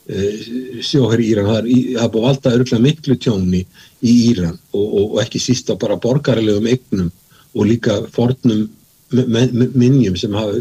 sjóherr Íran, það er búið að valda örugglega miklu tjóni í Íran og ekki síst á bara borgaralegum eignum og líka fornum minjum sem hafa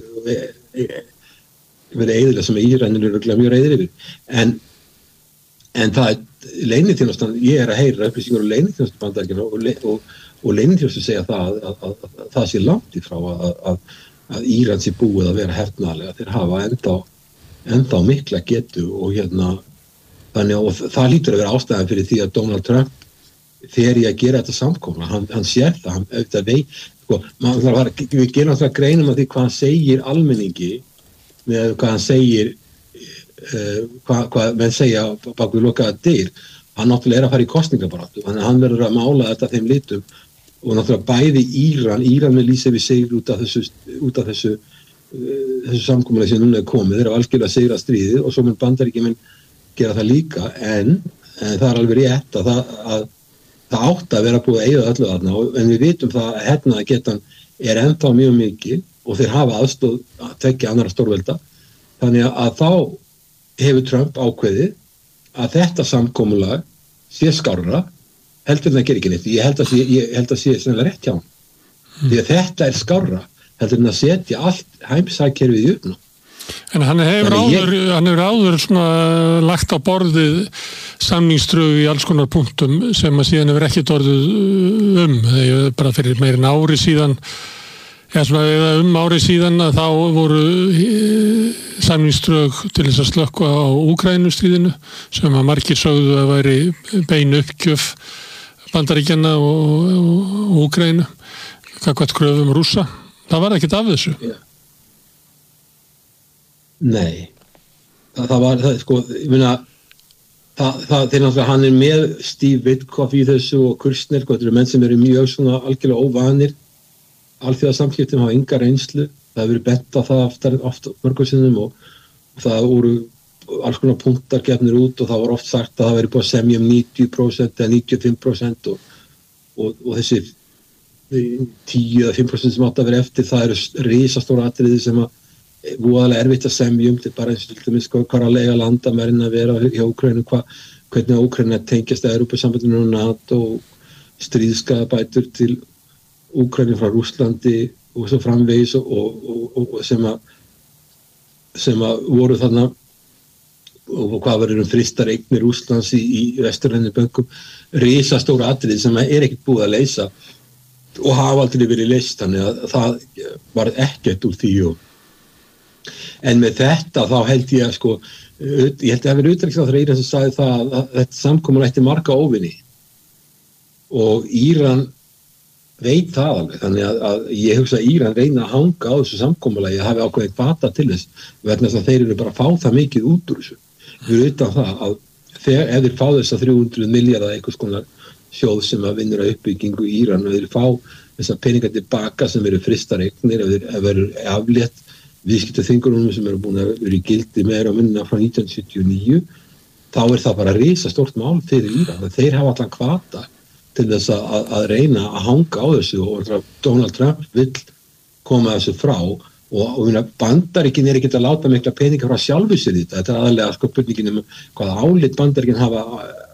verið eyðilega sem Íranir eru örugglega mjög reiðir yfir. En það er leyniþjónustan, ég að heyra upplýsingar leyniþjónustu Bandaríkjanna og leyniþjónustu segja að það sé langt í frá að Íran sé búið að vera hernaðarlega. Þeir hafa ennþá mikla getu og þannig og það lítur að vera ástæðan fyrir því að Donald Trump þegar ég að gera þetta samkomulag, hann sér það, hann auðvitað veit, við gerum alltaf greinum að því hvað hann segir almenningi með hvað hann segir, hvað menn segja bak við lokaða dyr, hann náttúrulega að fara í kosningabaráttu, þannig að hann verður að mála þetta þeim litum og náttúrulega bæði Íran með lýsa við segir út af þessu samkomulagi sem núna er komið, þeir eru algjörlega að sigra stríðið og svo mun Bandaríkjamenn gera það líka en það er alveg rétt að það átti að vera búið að eyða öllu þarna en við vitum það að hernaðargetan er ennþá mjög mikil og þeir hafa aðstoð að tveggja annarra stórvelda þannig að þá hefur Trump ákveðið að þetta samkomulag sé skárra heldur en það gerir ekki neitt ég held að sé sennilega rétt hjá hann því að þetta er skárra heldur en að setja allt heimsækkerfið í uppnám. En hann hefur áður svona lagt á borðið samningsdrög í alls konar punktum sem að síðan hefur ekkert orðið þegar bara fyrir meira en ári síðan eða ári síðan að þá voru samningsdrög til þess að slökkva á Úkraínustríðinu sem að margir sögðu að væri bein uppgjöf Bandaríkjanna og Úkraínu gagnvart kröfum Rússa. Það var ekkert af þessu. Yeah. Nei. Það var, sko, ég meina, þeir náttúrulega, hann er með Steve Witkoff í þessu og Kursner, þetta eru menn sem eru mjög svona algjörlega óvanir. Alþjóðasamskiptin hafa enga reynslu. Það hefur verið bent á það oft mörgum sinnum og það voru alls konar punktar gefnir út og það var oft sagt að það væri búið að semja 90% eða 95% og þessi 10 eða 5% sem átt að vera eftir, það eru risastóra atriði sem að voðalega erfitt að semja til bara eins og til dæmis hvað að lega landamærin að vera hjá Úkraínu, hvernig Úkraína tengjast að Evrópusambandinu og NATO og stríðskaðabætur til Úkraínu frá Rússlandi og svo framvegis og sem að voru þarna og hvað verður fristar eignir Rússlands í vesturrænu bönkum, risastóra atriði sem er ekkert búið að leysa og hafa aldrei verið leyst þannig að það var ekkert úr því en með þetta þá held ég að sko ég held að það verið utanríkisráðherra Írans sem sagði það að þetta samkomulag ætti marga óvini og Íran veit það alveg þannig að ég hugsa að Íran reyna að hanga á þessu samkomulagi að hafi ákveðið hvata til þess vegna þess að þeir eru bara að fá það mikið út úr þessu við utan það að ef þeir fá þess að 300 milljarða einhvers konar sjóð sem að vinnur að uppbyggingu í Íran og þeir fá þessar peningar tilbaka sem eru fristar eignir ef þeir eru aflétt viðskiptaþvingunum sem eru búin að vera í gildi meira og minna frá 1979 þá er það bara risastórt mál fyrir Íran þeir hafa allan hvata til þess að reyna að hanga á þessu og Donald Trump vill koma þessu frá og Bandaríkin ekkert að láta mikla peningar frá sjálfu sér þetta er aðalega sko spurningin hvaða álit Bandaríkin hafa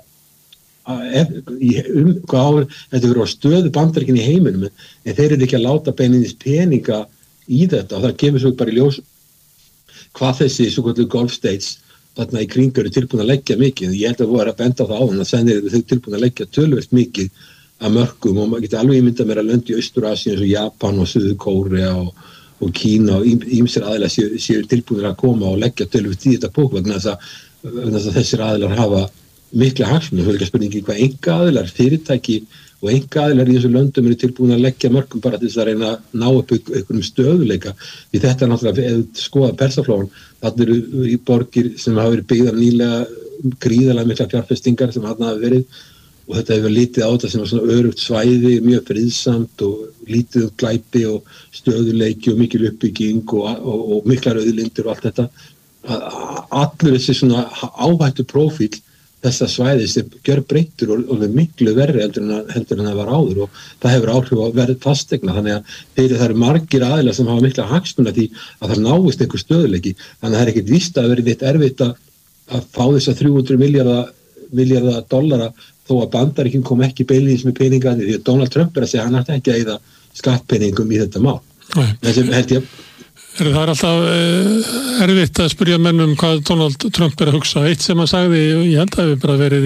þetta verður á stöðu Bandaríkin í heiminum en þeir eru ekki að láta beinlínis peninga í þetta og það kemur svo bara í ljós hvað þessi svo kallu Gulf States þarna í kring eru tilbúin að leggja mikið ég held að voru að benda á það áðan að senn eru þau tilbúin að leggja töluvert mikið af mörkum og maður getur alveg ímyndað mér að lönd í Austur-Asíu eins og Japan og Suður-Kórea og Kína og ýmsir aðilar séu tilbúinir að koma og leggja töluvert í þetta bók vegna þess að þessir aðilar hafa mikla hagsmuni, það er ekki spurningi hvað einkaaðilar, fyrirtæki og einkaaðilar í þessu löndum eru tilbúin að leggja mörkum bara til þess að reyna að ná upp einhverjum stöðuleika því þetta er náttúrulega, ef skoða Persaflóan þarna eru í borgir sem hafa verið byggðar nýlega gríðarlega mikla fjárfestingar sem þarna hafa verið og þetta hefur litið á þetta sem var svona örugt svæði, mjög friðsamt og lítið glæpi og stöðuleiki og mikil uppbygging og miklar auðlindir og allt þetta allur þessi svona áhættu prófíl þessa svæði sem gjör breyttur og miklu verri heldur en það var áður og það hefur áhrif á verð fasteigna þannig að það eru margir aðilar sem hafa mikla hagsmuna því að það náist einhver stöðuleiki þannig að það er ekkert víst að verið eitt erfitt að fá þess að 300 milljarða dollara þó að Bandaríkin kom ekki beinlínis með peningani því að Donald Trump að segja hann ætti ekki að eyða skattpeningum í þetta mál. Þessum held ég. Það alltaf erfitt að spyrja menn hvað Donald Trump að hugsa. Eitt sem hann sagði, ég held að við bara verið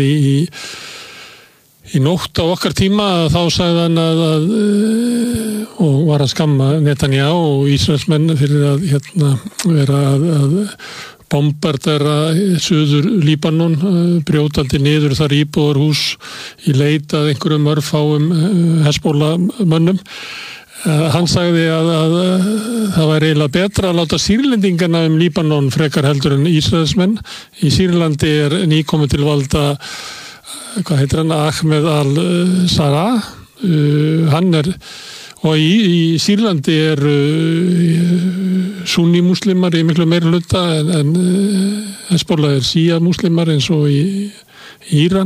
í nótt á okkar tíma þá sagði hann að og var að skamma Netanyahu og Ísraelsmenn fyrir að vera að bombardera suður Líbanon, brjótandi niður þar íbúðarhús í leit að einhverjum örfáum Hezbollah-mönnum. Hann sagði að það væri eiginlega betra að láta Sýrlendingana Líbanon frekar heldur en Ísraelsmenn. Í Sýrlandi nýkomið til valda, hvað heitir hann, Ahmed al-Sarraj, hann og í Sýrlandi sunni-múslimar í miklu meiri hluta en Hezbollah Shia-múslimar eins og í Íran.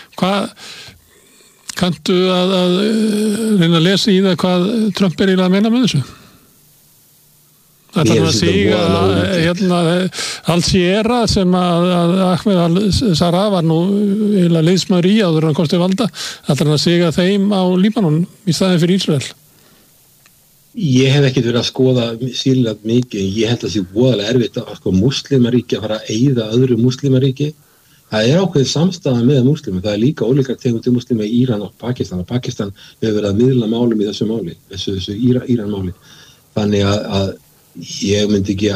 Kanntu að reyna að lesa í það hvað Trump eiginlega að meina með þessu? Ætlar hann að siga Al-Sierra sem að Ahmed al-Sarraj var nú eiginlega liðsmaður í áður en hann komst til valda. Ætlar hann að siga þeim á Líbanon í staðinn fyrir Ísrael? Ég hef ekkert verið að skoða Sýrland mikið, ég held að það sé voðalega erfitt að múslimaríki að fara að eyða öðru múslimaríki. Það ákveðin samstaða með múslimum, það líka ólíkar tegundir múslima í Íran og Pakistan hefur verið að miðla málum í þessu máli, þessu Íran-máli. Þannig að ég myndi ekki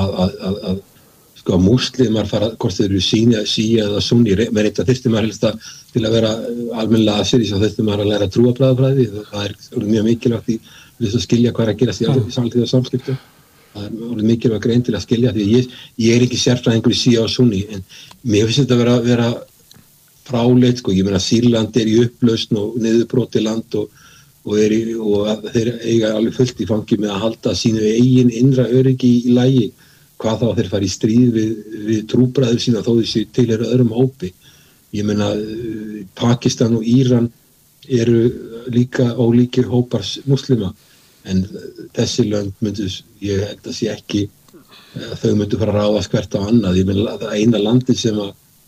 að múslimar fara, hvort þeir eru Shia eða sunni, með þetta þyrfti maður helst til að vera almennilega asýris og þyrfti maður að læra trúarbragðafræði, það er mjög mikilvægt í þess að skilja hvað að gerast í samtíða samskiptum. Það er mikilvægt grein til að skilja því að ég er ekki sérfræðingur í Shia og sunni en mér finnst þetta að vera fráleit, ég meina Sýrland í upplausn og niðurbroti land og þeir eiga alveg fullt í fangi með að halda sínu eigin innra öryggi í lagi, hvað þá þeir fara í stríð við trúbræður sína þó þessi tilheyra öðrum hópi. Ég meina Pakistan og Íran eru líka ólíkir hópar muslima en þessi lönd ég held að sé ekki þau myndu fara að ráðast hvert á annað. Ég meina það eina landi sem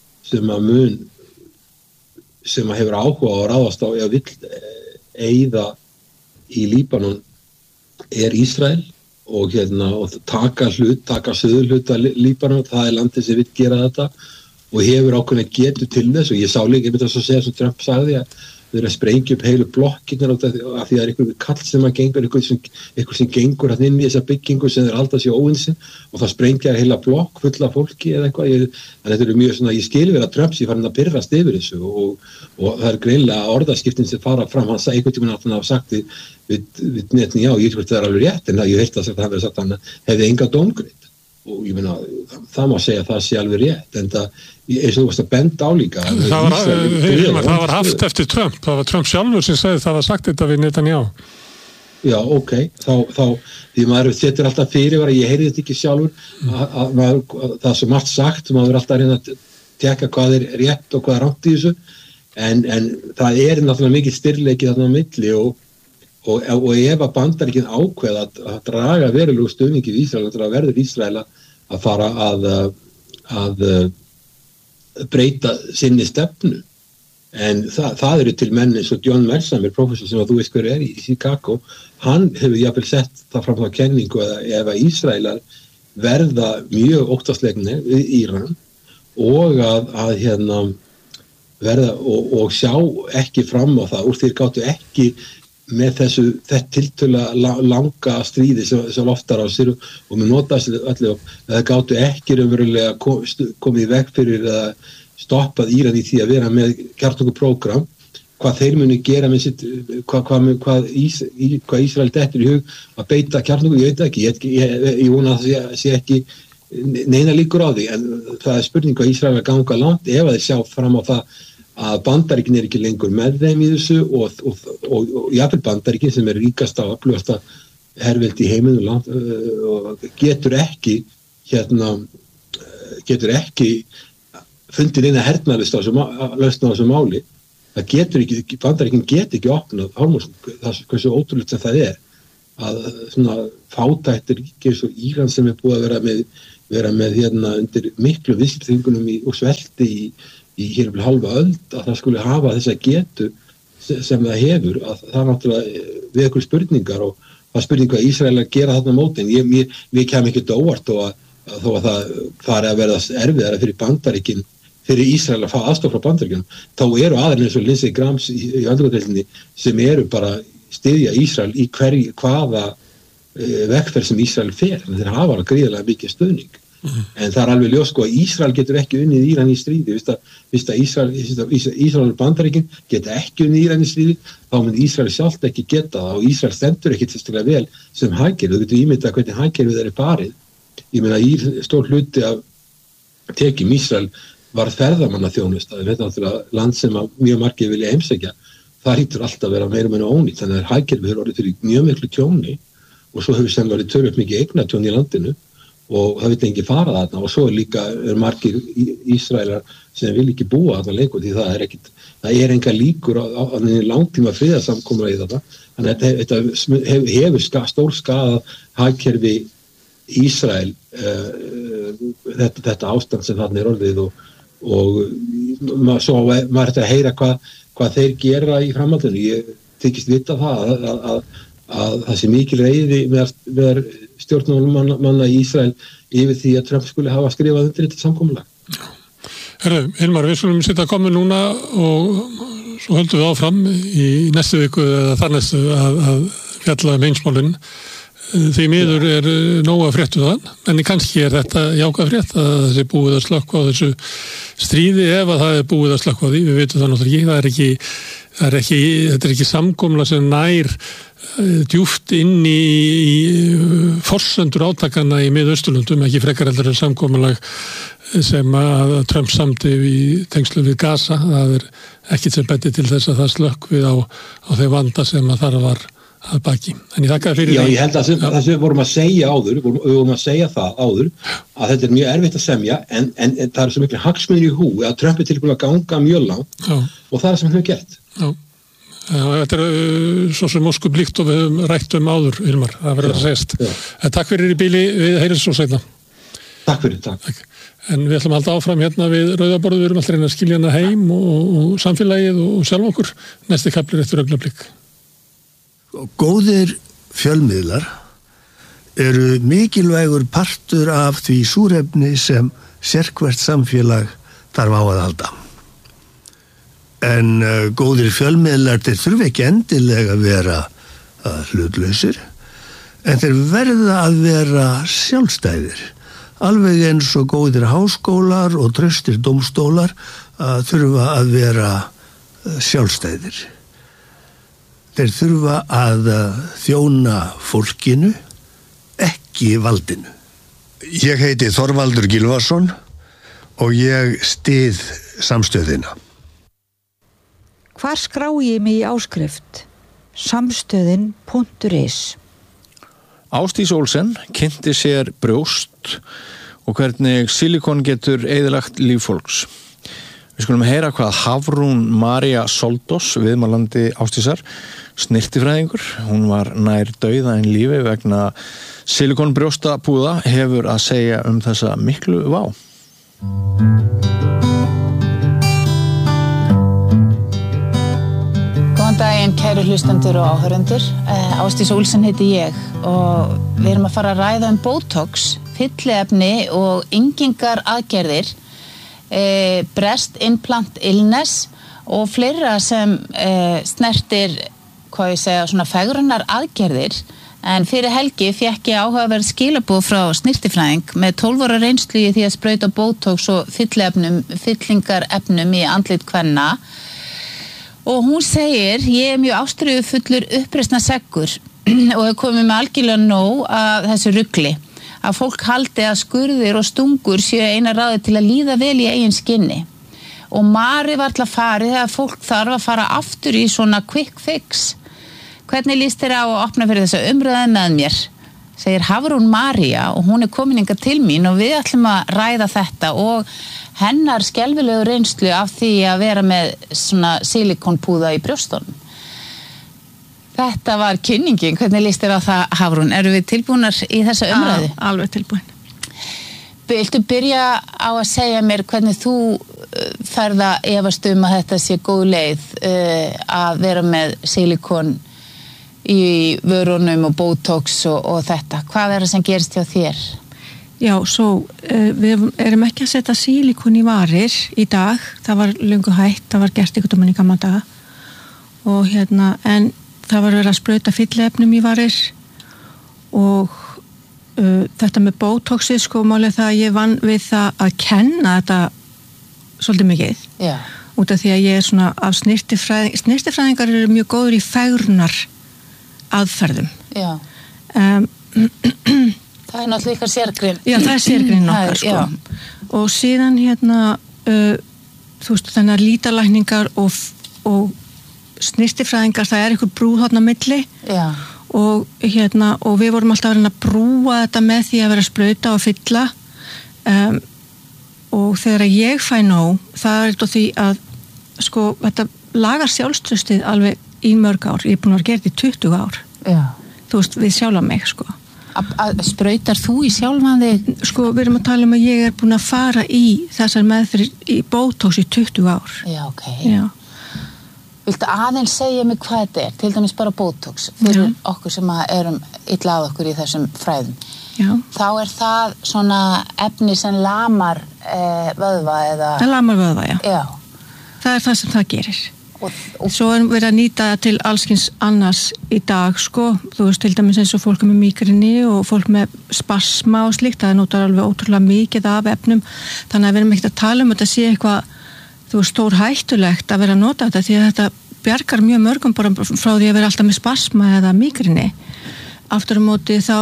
hefur áhuga á að ráðast á eða vill eyða í Líbanon Ísrael og taka suðurhluta Líbanon, það landi sem vill gera þetta og hefur ákveðna getu til þess og ég sá líka, ég myndi að segja sem Trump sagði að þau eru að sprengja upp heilu blokkirnar af því að það einhver kall sem að gengur, einhver sem gengur inn í þessa byggingu sem þeir halda sér óvinsinn og það sprengja heila blokk fulla fólki eða eitthvað. En þetta eru mjög svona, ég skil vera Trump sem farin að pirrast yfir þessu og það er greinlega orðaskiptin sem fara fram, hann sagði einhvern tímann að hann hafa sagt við Netanyahu, ég veit það er alveg rétt en það ég heilt að hann hefði sagt hann hefði enga dómgreitt og ég meina það má segja að það sé alveg rétt en það eins og þú varst að benda á líka það var haft eftir Trump, það var Trump sjálfur sem sagði það var sagt þetta við Netanyahu. Já, ok, þá því maður setur alltaf fyrirvara, ég heyrði þetta ekki sjálfur það er svo margt sagt, maður er alltaf að reyna að tekka hvað er rétt og hvað er rangt í þessu en það er náttúrulega mikið styrleiki þarna á milli og ef að Bandaríkin ákveða að draga verulegu stuðningi í Ísrael, þá verður Ísrael að fara að breyta sinni stefnu en það eru til menn eins og John Mersamer, professor sem að þú veist hver í Chicago, hann hefur jafnvel sett það fram á kenningu ef að Ísraelar verða mjög óttaslegnir við Íran og að verða og sjá ekki fram á það úr því gáttu ekki með þetta tiltölulega langa stríði sem oftar á sér og með notast öllu það gáttu ekki raunverulega komið í veg fyrir að stoppað Íran í því að vera með kjarnorkuprógram, hvað þeir muni gera með sitt, hvað Ísrael dettur í hug að beita kjarnorku, ég veit ekki, ég vona að það sé ekki neina líkur á því en það er spurning hvað Ísrael að ganga langt ef að þeir sjá fram á það að Bandaríkin ekki lengur með þeim í þessu og jafnvel Bandaríkin sem er ríkasta og öflugasta herveldi í heiminum og getur ekki fundið inn að hernaðlist á þessu máli. Það getur ekki, Bandaríkin get ekki opnað Hormús, hversu ótrúlegt sem það er að svona fátæktir ríki eins og Íran sem er búið að vera með vera með undir miklu viðskiptaþvingunum og svelti í hér halva öld, að það skuli hafa þessa getu sem það hefur, að það er náttúrulega við ykkur spurningar, og það er spurning hvað Ísraelar gera þarna á móti, en mér kem ekki óvart þó að það fari að verða erfiðara fyrir Bandaríkin, fyrir Ísrael að fá aðstoð frá Bandaríkjunum, þá eru aðrir eins og Lindsey Graham í öldungadeildinni sem eru bara styðja Ísrael í hvaða vegferð sem Ísrael fer, en þeir hafa gríðarlega mikið stuðning. En það er alveg ljós að Ísrael getur ekki unnið Íran í stríði, fyrst að Ísrael og Bandaríkin geta ekki unnið Íran í stríði, þá mun Ísrael sjálft ekki geta það, og Ísrael stendur ekki tilstaklega vel sem hagkerfi. Þú getur ímyndað hvernig hagkerfið er farið. Ég meina stór hluti af tekjum Ísrael var ferðamannaþjónusta, þetta er náttúrulega land sem mjög margir vilja heimsækja, það hlýtur alltaf að vera meira og meira ónýtt, þannig að hagkerfið hefur orðið fyrir mjög miklu tjóni, og svo hefur sem verið tölvöld mikið eignatjón í landinu, og það vil enginn fara þarna, og svo líka margir Ísraelar sem vil ekki búa þarna lengur, því það er enga líkur á langtíma friðarsamkomulagi í þetta, þannig að þetta hefur stórskaðað hagkerfi Ísrael þetta ástand sem þarna er orðið, og svo maður þetta að heyra hvað þeir gera í framhaldinu. Ég þykist vita að það sé mikil reiði með stjórnmálamanna í Ísrael yfir því að Trump skuli hafa skrifað undir þetta samkomulag. Herðu, Hilmar, við skulum sitja að koma núna og svo höldum við áfram í næstu viku eða þar næstu að fjalla heimsmálin. Því miður er nóg að fréttu það, en kannski er þetta jákvæð frétt að það sé búið að slökkva á þessu stríði, ef að það er búið að slökkva á því, við veitum það náttúrulega ekki, þetta er ekki samkomla sem nær djúpt inn í forsendur átakana í Mið-Austurlöndum, ekki frekar heldur en samkomulag sem að Trump samdi í tengslu við Gaza. Það er ekkert sem bendi til þess að það slökkvið á þeim vanda sem að þar var að baki. En ég þakka fyrir því. Já, ég held að það sem við vorum að segja áður, við vorum að segja það áður, að þetta er mjög erfitt að semja, en það er svo miklu hagsmunir í hú að Trump er tilbúin að ganga mjög langt, og það er sem hann hefur gert. Já. Þetta er svo sem óskup líkt og við höfum rætt áður, Hilmar, það verður að segjast. Takk fyrir í bíli, við heyrjum svo seinna. Takk fyrir, takk. En við ætlum að halda áfram hérna við Rauðaborðið, við erum alltaf reyna að skilja hana heim og samfélagið og sjálf okkur. Næsti kaplir eftir augnablik. Góðir fjölmiðlar eru mikilvægur partur af því súrefni sem sérhvert samfélag þarf á að halda. En góðir fjölmiðlar, þeir þurfa ekki endilega að vera hlutlausir, en þeir verða að vera sjálfstæðir. Alveg eins og góðir háskólar og traustir dómstólar þurfa að vera sjálfstæðir. Þeir þurfa að þjóna fólkinu, ekki valdinu. Ég heiti Þorvaldur Gylfason og ég styð samstöðina. Hvar skrái ég mig í áskrift? Samstöðin.is. Ásdís Olsen kynnti sér brjóst og hvernig silikon getur eyðilagt líf fólks. Við skulum heyra hvað Hafrún María Soldos, viðmælandi Ásdísar, snirtifræðingur, hún var nær dauða en lífi vegna silikonbrjóstapúða, hefur að segja þessa miklu vá. Góðan daginn, kæru hlustendur og áhörendur. Ásdís Olsen heiti ég og við erum að fara að ræða Botox, fylliefni og yngingar aðgerðir, breast implant illness og fleira sem snertir, hvað ég segja, svona fegrunar aðgerðir. En fyrir helgi fékk ég áhugaverð skilaboð frá snirtifræðing með 12 ára reynslu í því að sprauta Botox og fyllingarefnum í andlit kvenna. Og hún segir, ég er mjög ástríðufullur uppreisna seggur og hef komið með algjörlega nóg af þessu rugli. Að fólk haldi að skurðir og stungur séu eina ráði til að líða vel í eigin skinni. Og Mari var til að fara þegar fólk þarf að fara aftur í svona quick fix. Hvernig líst þér á að opna fyrir þessa umræðu með mér? Segir Hafrún María og hún er komin hingað til mín og við ætlum að ræða þetta og hennar skelfilegu reynslu af því að vera með svona silikonpúða í brjóstunum. Þetta var kynningin, hvernig líst þér á það, Hafrún? Eru við tilbúnar í þessa umræðu? Alveg tilbúin. Viltu byrja á að segja mér hvernig þú ferð að efast að þetta sé góð leið að vera með silikon í vörunum og botox og þetta? Hvað það sem gerist hjá þér? Já, svo við erum ekki að setja silikon í varir í dag. Það var löngu hætt, það var gert einhvern veginn í gamla daga. Og en það var verið að sprauta fylliefnum í varir og þetta með botoxið, sko, málið það að ég vann við það að kenna þetta svolítið mikið. Já. Út af því að ég svona af snirtifræðingar eru mjög góður í fegrunar aðferðum. Já. Það náttúrulega ykkar sérgrein. Já, það sérgrein okkar, sko. Já. Og síðan þú veist, þannig að lítalækningar og snirtifræðingar, það einhver brú þarna á milli. Já. Og við vorum alltaf að reyna að brúa þetta með því að vera að sprauta og fylla og þegar ég fæ nóg, það þetta því að sko, þetta lagar sjálfstraustið alveg í mörg ár. Ég er búin að gera þetta í 20 ár. Já. Þú veist, við sjálfa mig, sko. Sprautar þú í sjálfan þig? Sko, við erum að tala að ég er búin að fara í þessar meðferðir í botox í 20 ár. Já, ok. Já. Viltu aðeins segja mig hvað þetta er, til dæmis bara botox, fyrir okkur sem erum illa að okkur í þessum fræðum. Já. Þá það svona efni sem lamar vöðva eða... Það lamar vöðva, já. Já. Það það sem það gerir. Og svo erum við að nýta það til allskins annars í dag, sko. Þú veist, til dæmis eins og fólk með mígrini og fólk með spasma og slíkt. Það notar alveg ótrúlega mikið af efnum. Þannig að við erum ekkert að tala þetta sé eitthvað þú veist, stór hættulegt að vera að nota þetta því að þetta bjargar mjög mörgum bara frá því að vera alltaf með spasma eða mígrini. Aftur á móti þá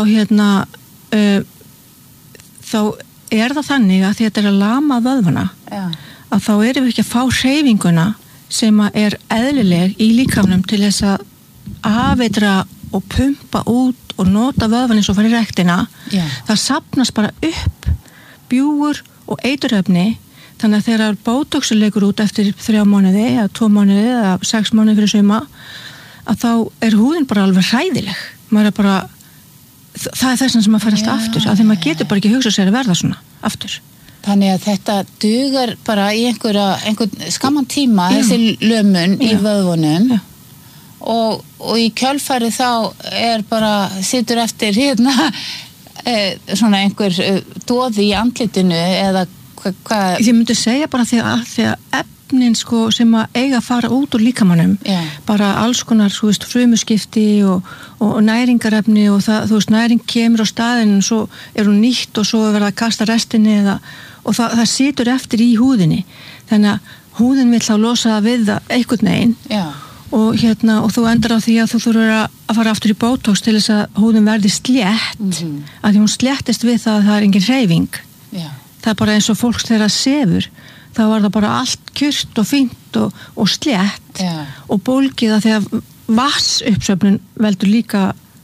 þá það þannig að því að þetta að lama vöðvana að þá erum við ekki að fá hreyfinguna sem er eðlileg í líkamanum til þess að afeitra og pumpa út og nota vöðvan eins og fara í rektina. Það safnast bara upp bjúgur og eiturefni. Þannig að þegar botoxi leikur út eftir 3 mánuði eða 2 mánuði eða 6 mánuði fyrir suma að þá húðin bara alveg hræðileg. Maður bara, það þess sem maður fær alltaf aftur að því maður getur bara ekki hugsað sér að verða svona aftur. Þannig að þetta dugar bara í einhvern skamman tíma þessi lömun í vöðvunum og í kjölfari þá bara situr eftir svona einhver doði í andlitinu eða hvað? Ég myndi segja bara því að efnin sko, sem að eiga að fara út úr líkamannum bara alls konar frumuskipti og næringarefni og það, þú veist, næring kemur á staðinn og svo hún nýtt og svo verða að kasta restinni og það situr eftir í húðinni þannig að húðin vill þá losa við það einhvern veginn og þú endar á því að þú þurfur að fara aftur í botox til þess að húðin verði slétt að því hún sléttist við það að það engin hreyfing. Það bara eins og fólks þegar það sefur þá var það bara allt kjurt og fínt og slétt og bólgið að því að vatnsuppsöfnun veldur líka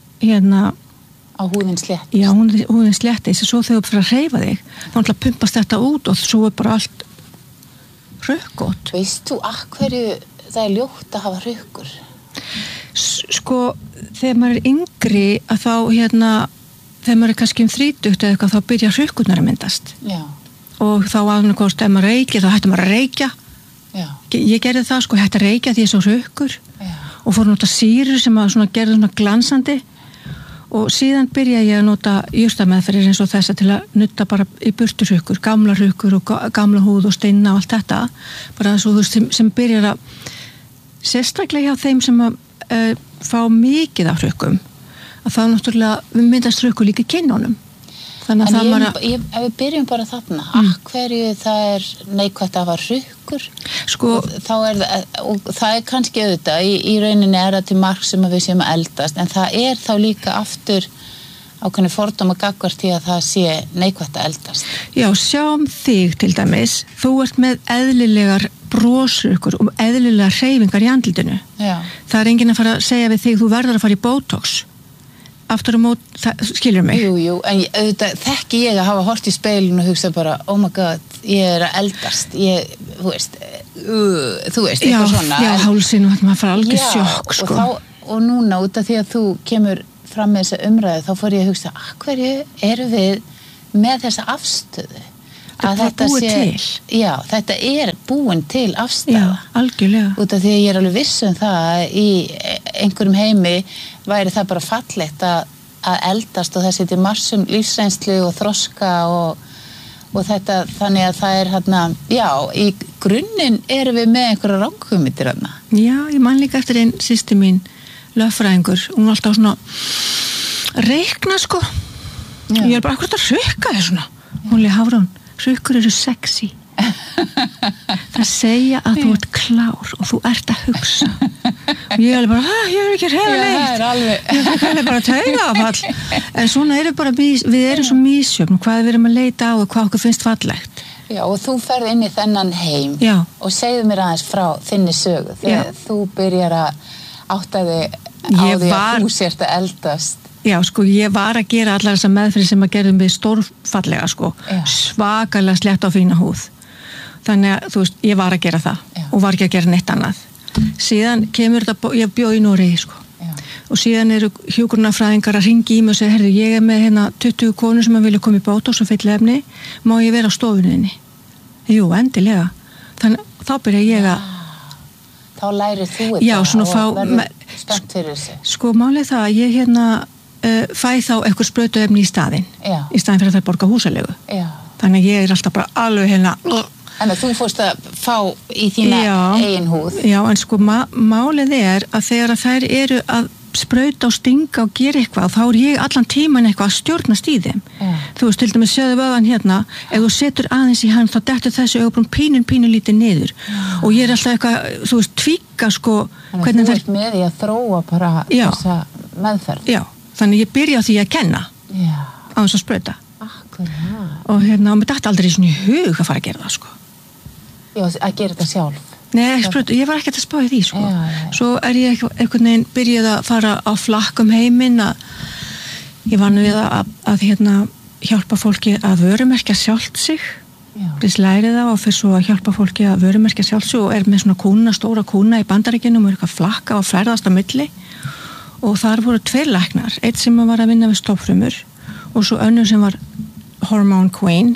á húðin sléttist. Já, húðin sléttist og svo þegar þú fyrir að hreyfa þig þá náttúrulega pumpast þetta út og svo bara allt rökkótt. Veist þú að hverju það ljótt að hafa rökkur? Sko, þegar maður yngri að þá þegar maður kannski 30 eða eitthvað þá byrja hrukkurnar að myndast. Já. Og þá annarkost ef maður reykja þá hættir maður að reykja. Já. Ég gerði það sko, hætti að reykja því ég svo hrukkur og fór að nota sýrur sem að gerði svona glansandi og síðan byrja ég að nota jurtameðferðir eins og þessa til að nutta bara í burtu hrukkur, gamla hrukkur og gamla húð og steina og allt þetta. Bara svo þú veist sem byrjar að sérstaklega hjá þeim sem að fá mikið af hrukkum að þá náttúrulega við myndast hrukkur líka í kinnunum. Þannig að ef við byrjum bara þarna, hverju það neikvætt að hafa hrukkur sko, og það kannski auðvitað, í rauninni það til mark sem við séum að eldast, en það þá líka aftur ákveðni fordóma gagnvart því að það sé neikvætt að eldast. Já, sjáum þig til dæmis, þú ert með eðlilegar broshrukkur og eðlilegar hreyfingar í andlitinu. Já. Það enginn að fara að segja við þig, þú verður að fara í botox. Aftur á mót, skilur mig? Jú, en auðvitað þekki ég að hafa hort í speilin og hugsa bara, oh my god, ég að eldast, þú veist, eitthvað svona. Já, hálsinn og maður fara algjör sjokk, sko. Og núna, út af því að þú kemur fram með þessa umræðu, þá fór ég að hugsa, hverju eru við með þessa afstöðu. Þetta búið til. Já, þetta búin til afstæða. Já, algjörlega. Út af því að ég það að í einhverjum heimi væri það bara fallegt að eldast og það setja marsum lífsreynslu og þroska og þetta, þannig að það hérna, já, í grunninn erum við með einhverja ranghugmyndir hérna. Já, ég man líka eftir einn systir mín, lögfræðingur, hún var alltaf svona reikna sko. Já. Ég bara, hvað það rukka þér svona? Hún leið Hafrún. Rukkur eru sexy. Það segja að þú ert klár og þú ert að hugsa. Og ég bara, ég ekki reyða neitt. Ég er bara taugafall. En svona bara, við erum svo mísjöfn, hvað við erum að leita á og hvað okkur finnst fallegt. Já, og þú ferð inn í þennan heim. Já. Og segðu mér aðeins frá þinni sögu. Þegar þú byrjar að átta þig á því að þú sért að eldast. Já, sko, ég var að gera allar þessar meðferðir sem að gerðum við stórfallega, sko, svakalega slett á fína húð. Þannig að, þú veist, ég var að gera það og var ekki að gera neitt annað. Síðan kemur þetta, ég bjó í Noregi, sko, og síðan eru hjúkrunarfræðingar að hringi í mig og segja, herðu, ég er með 20 konur sem að vilja koma í Botox og fyllefni, má ég vera á stofuninni? Jú, endilega. Þannig, þá byrja ég að... Þá lærir þú þetta og verður spennt fyrir þessu. Sko, málið það að ég fæ þá eitthvað sprautuefni í staðinn fyrir að þær borga húsalegu. Já. Þannig að ég er alltaf bara alveg Þannig að þú fórst að fá í þína eigin húð. Já, en sko málið að þegar þær eru að sprauta og stinga og gera eitthvað, þá er ég allan tíman eitthvað að stjórnast í þeim. Þú veist, til dæmis sjöðu vöðvan hérna, ef þú setur aðeins í hann, þá dettur þessu augabrún pínu lítið niður. Og ég er alltaf eitthvað, þú veist, tvíka sko. Þannig að þú ert með því að þróa bara þessa meðferð. Já, þannig ég byrja á því að kenna á þess að sprauta. Akkurat. Og mér datt aldrei svona í hug að fara að gera það, sko. Já, að gera þetta sjálf. Nei, ég var ekkert að spá í því, sko. Svo er ég einhvern veginn byrjuð að fara á flakk heiminn að ég var nú við að hjálpa fólki að vörumerkja sjálft sig. Þess lærið það og fyrir svo að hjálpa fólki að vörumerkja sjálft sig og er með svona stóra kúna í Bandaríkjunum og eitthvað flakka og ferðast á milli. Og þar voru 2 læknar, einn sem var að vinna við stofnfrumur og svo önnur sem var hormone queen,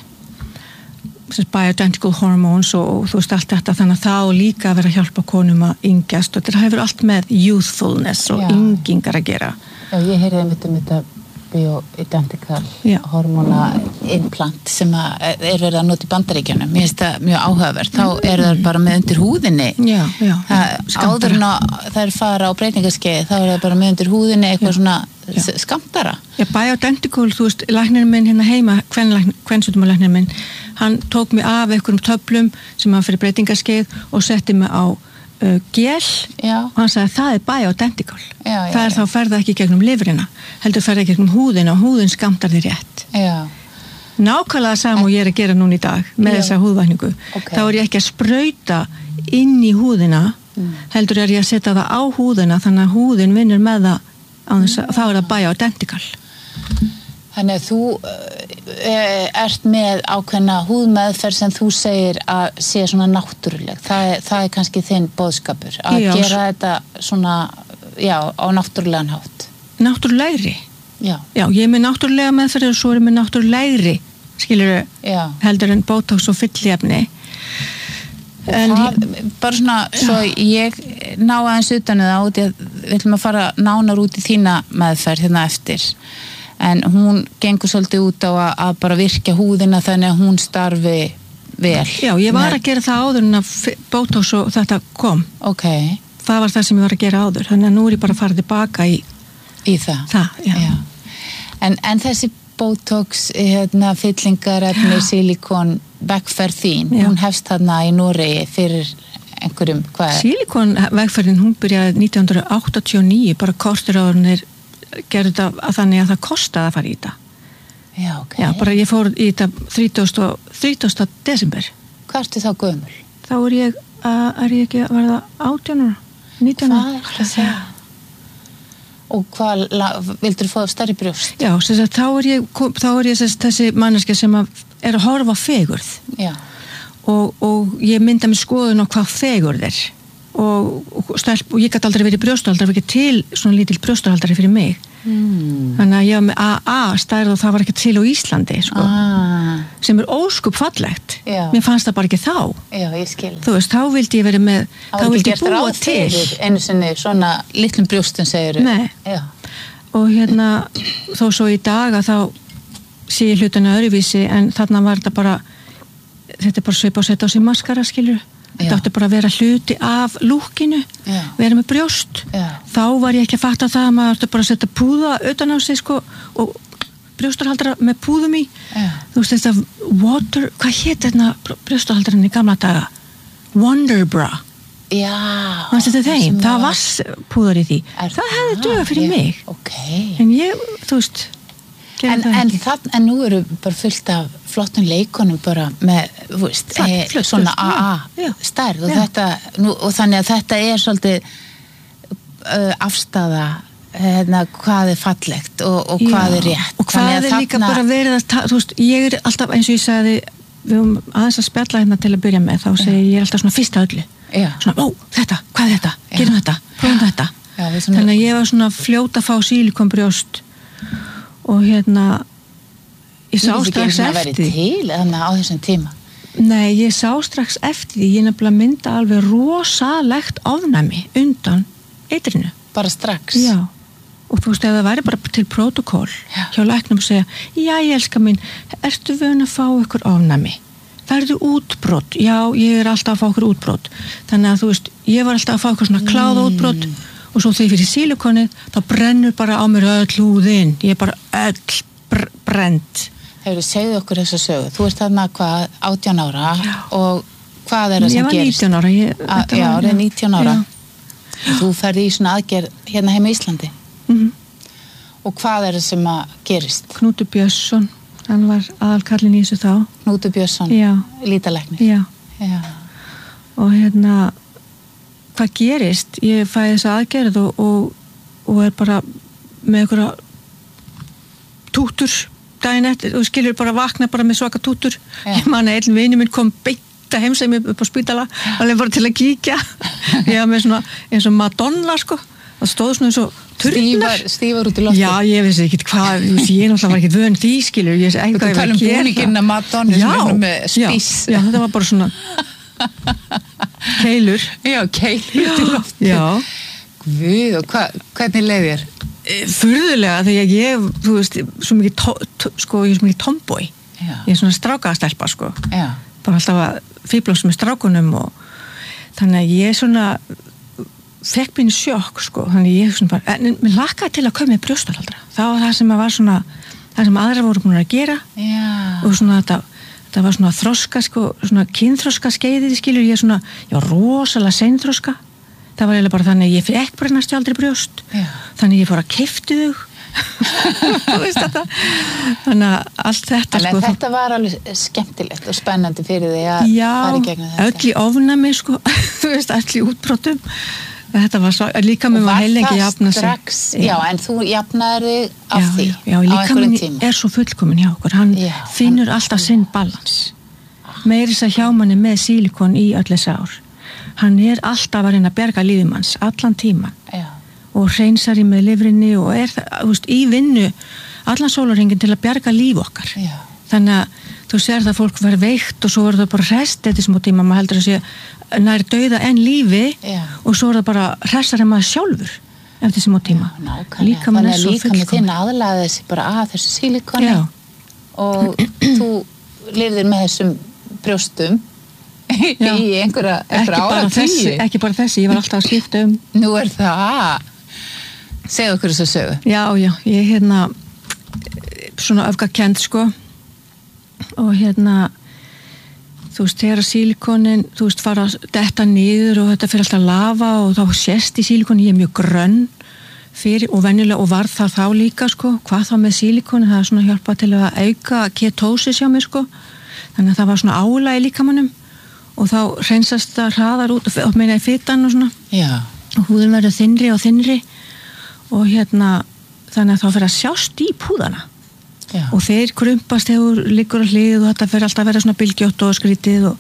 bioidentical hormones og þú veist allt þetta, þannig að þá líka að vera að hjálpa konum að yngjast og þetta hefur allt með youthfulness og yngingar að gera. Já, ég heyrði einmitt þetta bioidentical hormona implant sem er verið að nota í Bandaríkjunum. Mér finnst það mjög áhugavert. Þá það bara með undir húðinni. Áður en það fara á breytingaskeið, þá það bara með undir húðinni eitthvað svona skammtara. Já, bioidentical, þú veist, læknirinn minn hérna heima, kvensjúkdómalæknirinn minn, hann tók mig af einhverjum töflum sem hann fyrir breytingaskeið og setti mig á gel og hann sagði það bioidentical. Það þá ferða ekki gegnum lifrina, heldur ferða gegnum húðina og húðin skammtar þér rétt. Nákvæmlega sama og ég er að gera núna í dag með þessa húðvækningu. Þá er ég ekki að sprauta inn í húðina, heldur er ég að setja það á húðina þannig að húðin vinnur með það þá er það bioidentical. Þannig að þú ert með ákveðna húðmeðferð sem þú segir að sé svona náttúruleg. Það er kannski þinn boðskapur að gera þetta svona, á náttúrulegan hátt. Náttúrulegri? Já, ég er með náttúrulega meðferð og svo er ég með náttúrulegri, skilurðu, heldur en Botox og fyllefni. Bara svona, svo ég ná aðeins utan það út í að við ætlum að fara nánar út í þína meðferð hérna eftir. En hún gengur svolítið út á að bara virkja húðina þannig að hún starfi vel. Já, ég var að gera það áður en að Botox og þetta kom. Ok. Það var það sem ég var að gera áður, þannig að nú er ég bara að fara tilbaka í það. Já. En þessi Botox, fyllingarefni, silikon, vegferð þín, hún hefst þarna í Noregi fyrir einhverjum, hvað? Silikon vegferðin, hún byrjaði 1989, bara kostur áðurnir gerði þetta þannig að það kostaði að fara í þetta. Já, ok. Já, bara ég fór í þetta 30. desember. Hvað ertu þá gömul? Þá er ég ekki að verða 18 ára, 19 ára. Hvað er það að segja? Og hvað, vildur þú fá stærri brjóst? Já, þá er ég þessi manneskja sem er að horfa fegurð. Já. Og ég mynda mér skoðun á hvað fegurð er. Og ég gæti aldrei verið brjóstarhaldari, ekki til svona lítil brjóstarhaldari fyrir mig. Þannig að ég var með AA stærð og það var ekkert til á Íslandi sko. Sem óskup fallegt. Mér fannst það bara ekki þá. Já, ég skil. Þú veist, þá vildi ég verið með, þá vildi ég búa til. Einu sinni svona litlum brjóstum segir. Nei. Já. Og þó svo í dag að þá sé ég hlutana öðruvísi en þarna var þetta bara svipa og setja á sig maskara, skilur. Þetta átti bara að vera hluti af lúkinu, vera með brjóst. Þá var ég ekki að fatta það að maður átti bara að setja púða utan á sig sko, og brjóstarhaldara með púðum í. Þú veist þetta water, hvað hét þetta brjóstarhaldarinn í gamla daga? Wonder Bra. Já. Þeim, það var púðar í því. Það hefði dugað fyrir mig. En ég, þú veist... En nú eru bara fullt af flottum leikonum bara með, þú veist, svona AA stærð og þetta, og þannig að þetta svolítið afstaða hvað fallegt og hvað rétt. Og hvað líka bara verið að, þú veist, ég alltaf eins og ég sagði, við höfum aðeins að spjalla til að byrja með, þá segi ég alltaf svona fyrsta öllu. Svona, þetta, hvað þetta? Gerum þetta, prófum þetta. Þannig að ég var svona fljóta að fá sílikonbrjóst og ég sá strax eftir því á þessum tíma. Nei, ég sá strax eftir því, ég nefnilega mynda alveg rosalegt ofnæmi undan eitrinu. Bara strax? Já, og þú veist, ef það væri bara til prótokól hjá læknum og segja, já, ég elska mín, ertu vön að fá ykkur ofnæmi? Færðu útbrot? Já, ég alltaf að fá ykkur útbrot. Þannig að þú veist, ég var alltaf að fá ykkur svona kláða útbrot og svo þegar fyrir sílikonið, þá brennur bara á mér öll húðin. Ég bara öll brennt. Hefur segðu okkur þessa sögu. Þú ert þarna hvað, 18 ára og hvað það sem gerist? Ég var 19 ára. Já, það 19 ára. Þú ferði í svona aðgerð hérna heima í Íslandi. Og hvað það sem gerist? Knútur Björnsson, hann var aðalkallinn í þessu þá. Knútur Björnsson, lítalæknir. Já. Og hvað gerist? Ég fæði þessa aðgerð og bara með einhverja tútur daginn eftir og skilur bara vakna bara með svaka tútur. Ég man að einn vinur minn kom beint að heimsækja mig upp á spítala alveg bara til að kíkja. Ég var með svona eins og Madonna sko. Það stóð svona eins og turnar. Stífar út í lofti. Já, ég vissi ekki hvað, ég náttúrulega var ekki vön því skilur. Ég vissi ekki hvað ég var að gera. Þú búninginn að Madonna sem er með spís. Já, þetta var bara svona keilur. Já, keilur út í lofti. Já. Guð, og hvernig leið þér? Furðulega, þegar ég, þú veist, svo mikið svo mikið tomboy. Ég svona strákastelpa, sko. Já. Bara alltaf að fíblast með strákunum og þannig að ég svona fekk mínu sjokk, sko. Þannig ég svona bara, en mér lakaði til að kaupa með brjóstarhaldara. Það var það sem var svona, það sem aðrar voru búin að gera. Já. Og svona þetta var svona þroska, sko, svona kynþroska skeiðið, skilur, ég var rosalega seinþroska. Það var eiginlega bara þannig að ég fekk bara næstu aldrei brjóst. Já. Þannig ég fór að keypti þau. Þú veist þetta. Þannig að allt þetta sko. En þetta var alveg skemmtilegt og spennandi fyrir því að fara í gegnum þetta. Já, öll í ofnæmi sko. Þú veist, öll í útbrotum. Þetta var líka með maður heilengi jafna sig. Strax, já, en þú jafnaðir þig af því já, líka minn svo fullkomin hjá okkur. Hann finnur alltaf sinn balans. Meiri þess að hjá manni með sílikon í öll þessi ár. Hann alltaf að reyna að berga lífimanns allan tíman og hreinsar í með lifrinni og þú veist, í vinnu allan sólarhringinn til að berga líf okkar. Þannig að þú sér það fólk verður veikt og svo verður það bara hrest eftir smá tíma, maður heldur að sé nær dauða en lífi og svo er það bara hressar en maður sjálfur eftir smá tíma. Þannig að líka með þinn aðlaði þessi bara að þessu sílikoni og þú lifðir með þessum brjóstum í einhverja áratugir. Ekki bara þessi, ég var alltaf að skipta Nú er það segðu okkur þessu sögu. Já, ég svona öfgakend sko og þú veist, þegar sílikonin þú veist, fara að detta niður og þetta fyrir alltaf að lafa og þá sést í sílikonin ég er mjög grönn fyrir og venjulega og var það þá líka sko, hvað þá með sílikonin, það svona hjálpa til að auka ketósis hjá mér sko, þannig að það var svona álag í líkamannum og þá hreinsast það hraðar út og meina í fitan og svona. Já. Og húðin verður þynnri og þynnri og þannig að þá fyrir að sjást í púðana. Já. Og þeir krumpast þegar liggur á hlið og þetta fyrir alltaf að vera svona bylgjótt og skrítið og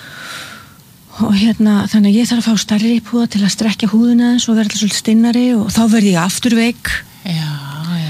þannig að ég þarf að fá stærri púða til að strekkja húðina eins og vera alltaf svolítið stinnari og þá verð ég aftur veik. Já.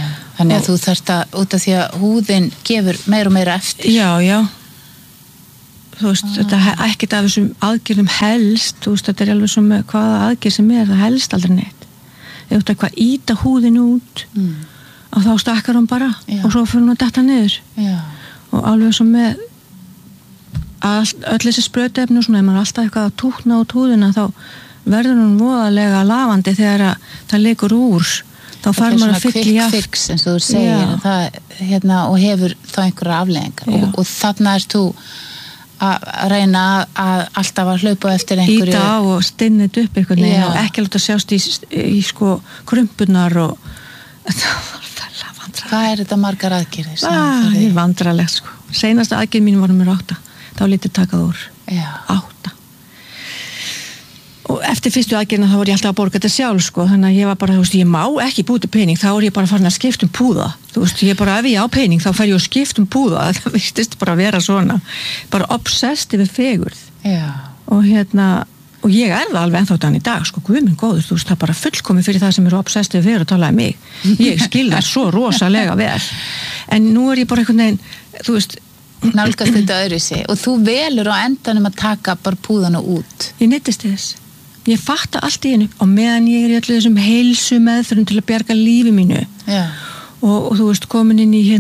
Þannig að þú þarft að, út af því að húðin gefur meira og meira eftir. Já. Þú veist, þetta ekkert af þessum aðgerðum helst, þú veist, þetta alveg svo með hvaða aðgerð sem það helst aldrei neitt. Ef þú ert eitthvað íta húðin út og þá stakkar hún bara og svo fyrir hún að detta niður. Já. Og alveg svo með öll þessi sprautuefni og svona, ef maður alltaf eitthvað að túkna út húðina þá verður hún voðalega lafandi þegar það leikur úr. Þá fær maður að fylla í aft. Það er svona quick fix eins og þú segir það, og hefur þá einhverja afleiðingar og þarna ert þú að reyna að alltaf að hlaupa eftir einhverju. Íta á og stinnit upp einhvern veginn og ekki láta sjást í sko krumpunar og þetta var fælla vandræðilegt. Hvað er þetta margar aðgerðir? Það er vandræðilegt sko. Seinasta aðgerð mín var mér 8. Þá lítið takað úr. 8. Og eftir fyrstu aðgerðina þá var ég alltaf að borga þetta sjálf sko, þannig að ég var bara, þú veist, ég má ekki búti pening, þá er ég bara farin að skipta púða, þú veist, ég bara ef ég á pening þá fer ég að skipta púða, það virtist bara vera svona, bara obsessed yfir fegurð. Já. Og og ég er það alveg ennþá þann í dag, sko, guð minn góður, þú veist, það bara fullkomið fyrir það sem eru obsessed yfir fegurð að tala um mig. Ég skil það svo rosalega vel. En nú er ég bara einhvern veginn, þú veist, nálgast þetta öðruvísi og þú velur á endanum að taka bara púðana út. Ég neyddist þess. Ég fatta allt í einu og meðan ég er í öllu þessum heilsu meðferðum til að bjarga lífi mínu. Já. Og þú veist, komin inn í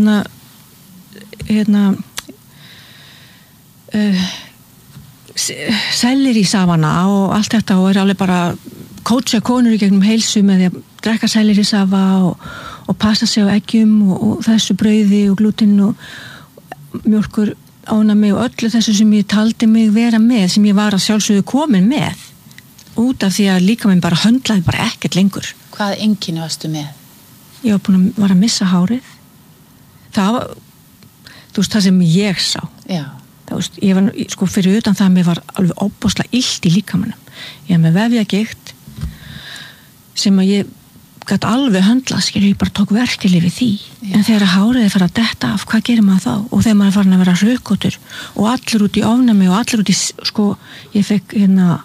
sellerísafana og allt þetta og er alveg bara kótsa konur í gegnum heilsu með því að drekka sellerísafa og passa sig á eggjum og þessu brauði og glúten og mjólkur ánami og öllu þessu sem ég taldi mig vera með, sem ég var að sjálfsögðu komin með út af því að líka minn bara höndlaði bara ekkert lengur. Hvað einkenni varstu með? Ég var að missa hárið. Það var, þú veist, það sem ég sá. Já. Það veist, ég var, sko, fyrir utan það að mér var alveg óbúslega illt í líkamannum. Ég var með vefjagigt sem að ég gat alveg höndlað, ég bara tók verkefli við því. Já. En þegar hárið er farið að detta af, hvað gerir maður þá? Og þegar maður er farin að vera rökkotur og allir út í ofnami og allir út í, sko, ég fekk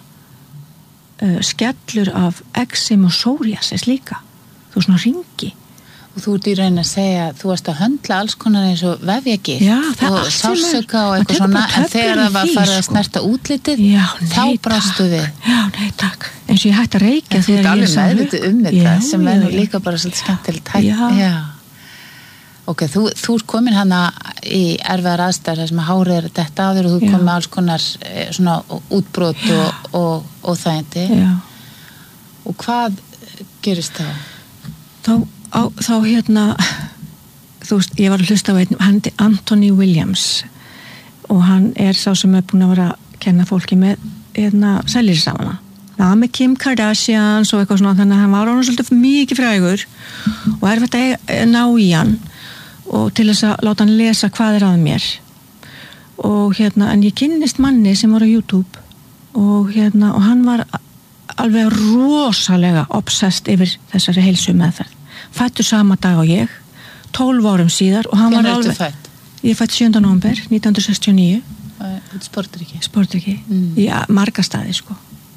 skellur af eksem og psoriasis líka. Þú svona ringi. Og þú ert í raun að segja að þú varst að höndla alls konar eins og vefjagigt og sársauka og eitthvað svona, en þegar það var farið að snerta útlitið, þá brástu við. Já, nei takk. Eins og ég hætti að reykja þegar ég sá rökk. Þetta sem er nú líka bara svolítið skemmtilegt hægt. Já. Ok, þú ert komin hana í erfiðar aðstæður þar sem hárið er þetta á þér og þú komin með alls konar svona útbrot og óþægindi. Já. Og hvað gerist þá? Þá þú veist, ég var að hlusta á einn, hann er Anthony Williams og hann er sá sem er búin að vera að kenna fólki með sellerísafana. Það með Kim Kardashian og eitthvað svona, þannig að hann var orðinn svolítið mikið frægur og erfitt að ná í hann og til þess að láta hann lesa hvað er að mér og en ég kynnist manni sem var á YouTube og hann var alveg rosalega obsessed yfir þessari heilsu meðferð. Fættur sama dag og ég 12 árum síðar og hann var alveg ég fætt 7. nóvember 1969 Sportriki í marga staði sko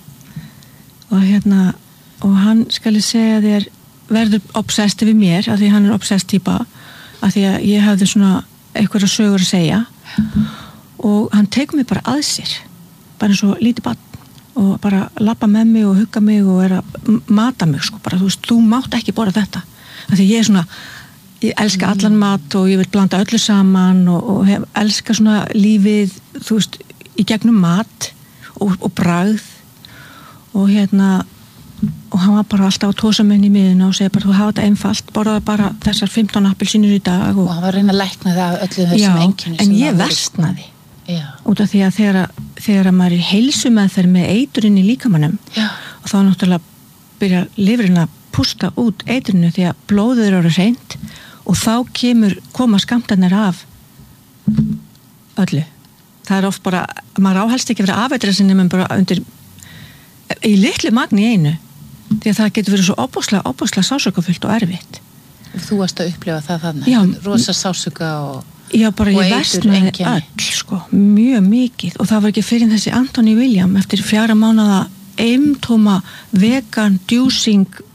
og hann skal ég segja þér verður obsessed yfir mér af því hann er obsessed típa af því að ég hafði svona einhverja sögur að segja og hann tekur mig bara að sér bara eins og lítið barn og bara labba með mig og hugga mig og er að mata mig sko bara, þú veist, þú mátt ekki borða þetta af því ég er svona, ég elska allan mat og ég vil blanda öllu saman og elska svona lífið þú veist, í gegnum mat og bragð og og hann var bara alltaf að tósa mig inn í miðuna og segja bara, þú hafa þetta einfalt, borðaði bara þessar 15 appelsínur í dag og hann var að reyna að lækna það af öllu þessum einkennum en ég versnaði út af því að þegar maður er heilsumeðferð með eiturinn í líkamannum og þá náttúrulega byrja lifrin að pústa út eiturinu því að blóðið eru hreint og þá koma skammtarnir af öllu. Það er oft bara, maður áhelst ekki verið afeitra sinni menn bara undir í litlu magni í einu því að það getur verið svo óbúslega sársaukafullt og erfitt. Þú varst að upplifa það þannig, rosa sársauka og ég versnaði öll sko, mjög mikið og það var ekki fyrir þessi Anthony William eftir 4 mánaða eimtóma vegan djúsing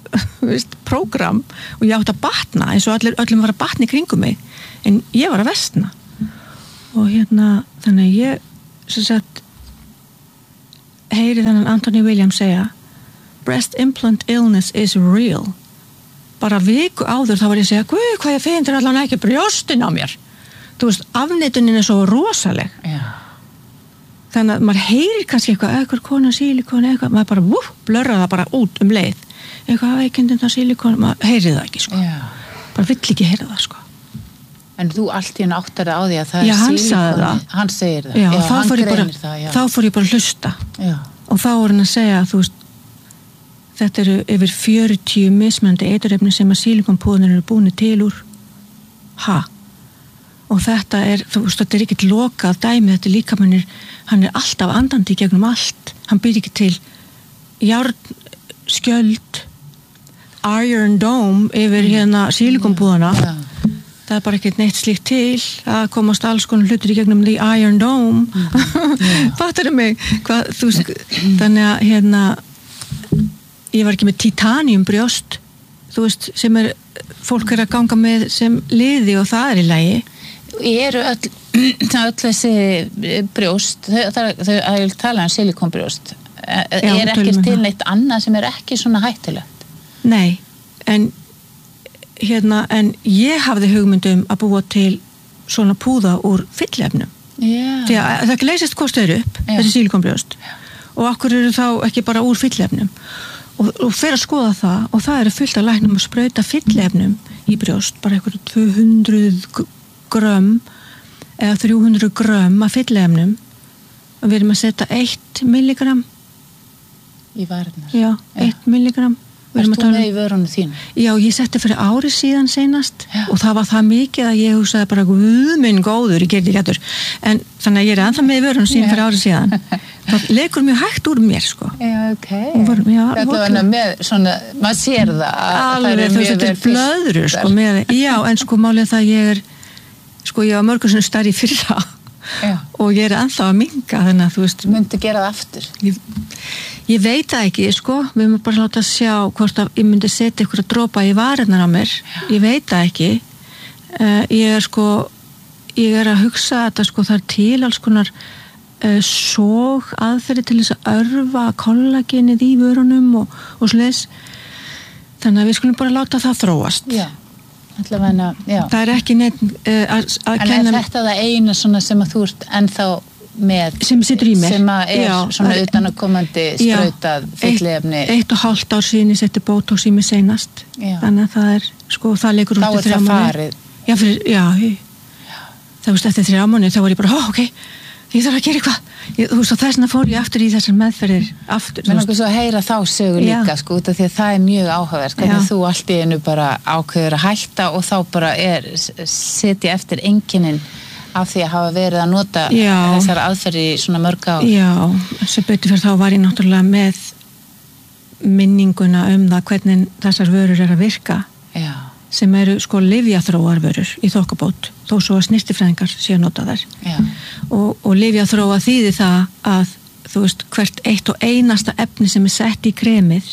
prógram og ég átti að batna eins og öllum var að batna í kringum mig en ég var að versna og þannig ég sem sagt heyri þennan Anthony Williams segja breast implant illness is real bara viku áður þá var ég að segja guð hvað ég finn allan ekki brjóstin á mér þú veist afneitunin svo rosaleg þannig að maður heyrir kannski eitthvað kona sílikon eitthvað maður bara blörra það bara út leið eitthvað veikindin á sílikon maður heyrir það ekki sko bara vill ekki heyra það sko En þú allt í henni áttar það á því að það sílikon hann segir það já, hann greinir það þá fór ég bara að hlusta og þá var hann að segja þú veist þetta eru yfir 40 mismunandi eiturefni sem að sílikonpúðanir eru búin til úr og þetta þú veist, þetta ekkert lokað dæmi, þetta líkamannir hann alltaf andandi í gegnum allt hann býr ekki til járnskjöld Iron Dome yfir sílikonpúðana það bara ekkert neitt slíkt til að komast alls konar hlutur í gegnum the Iron Dome fattar mig hvað, þú veist, þannig að ég var ekki með titanium brjóst þú veist, sem fólk að ganga með sem liði og það í lagi eru öll þessi brjóst þau að tala silikonbrjóst ekkert til neitt annað sem ekki svona hættulegt nei, en ég hafði hugmyndum að búa til svona púða úr fyllefnum því að það leysist hvort þau eru upp þessi silikonbrjóst og okkur eru þá ekki bara úr fyllefnum og fer að skoða það og það eru fullt af læknum að sprauta fyllefnum í brjóst bara eitthvað 200 grömm eða 300 grömm af fyllefnum og við erum að setja 1 milligram í varnar já, 1 milligram Varst þú með í vörunum þínu? Já, ég setti fyrir ári síðan seinast og það var það mikið að ég hugsaði bara guð minn góður, ég gerði ekki en þannig að ég ennþá með í vörunum síðan fyrir ári síðan það leikur mjög hægt úr mér sko Já, ok Þetta var með svona, maður sér það alveg, þú veist, þetta blöðru sko með, já, en sko málið það ég ég var mörgur svona stærri fyrir það og ég ennþá að minka þannig að þú veist myndi gera það aftur ég veit það ekki sko við erum bara að láta sjá hvort að ég myndi setja ykkur að dropa í varirnar á mér ég veit það ekki ég að hugsa þetta sko það til alls konar sóg aðferði til þess að örva kollagenið í vörunum og svoleiðis þannig að við skulum bara láta það þróast það ekki neitt að kenna en þetta það eina svona sem að þú ert ennþá með sem situr í mér sem að svona utanakomandi sprautað fyllefni 1,5 ár síðan ég setti Botox í mig seinast þannig að það sko það leikur út í 3 mánuði það veist eftir 3 mánuði þá var ég bara ok ég þarf að gera eitthvað þú veist og þessna fór ég aftur í þessar meðferðir aftur menn okkur svo að heyra þá sögu líka sko út af því að það mjög áhugavert hvernig þú allt í einu bara ákveður að hætta og þá bara setja eftir einkennin af því að hafa verið að nota þessar aðferði svona mörg ár já, sem betur fyrir þá var ég náttúrulega með minninguna það hvernig þessar vörur að virka sem eru sko lyfjaþróarvörur í þokkabót þó svo að snyrtifræðingar séu að nota þær og lyfjaþróa þýðir það að þú veist hvert eitt og einasta efni sem sett í kremið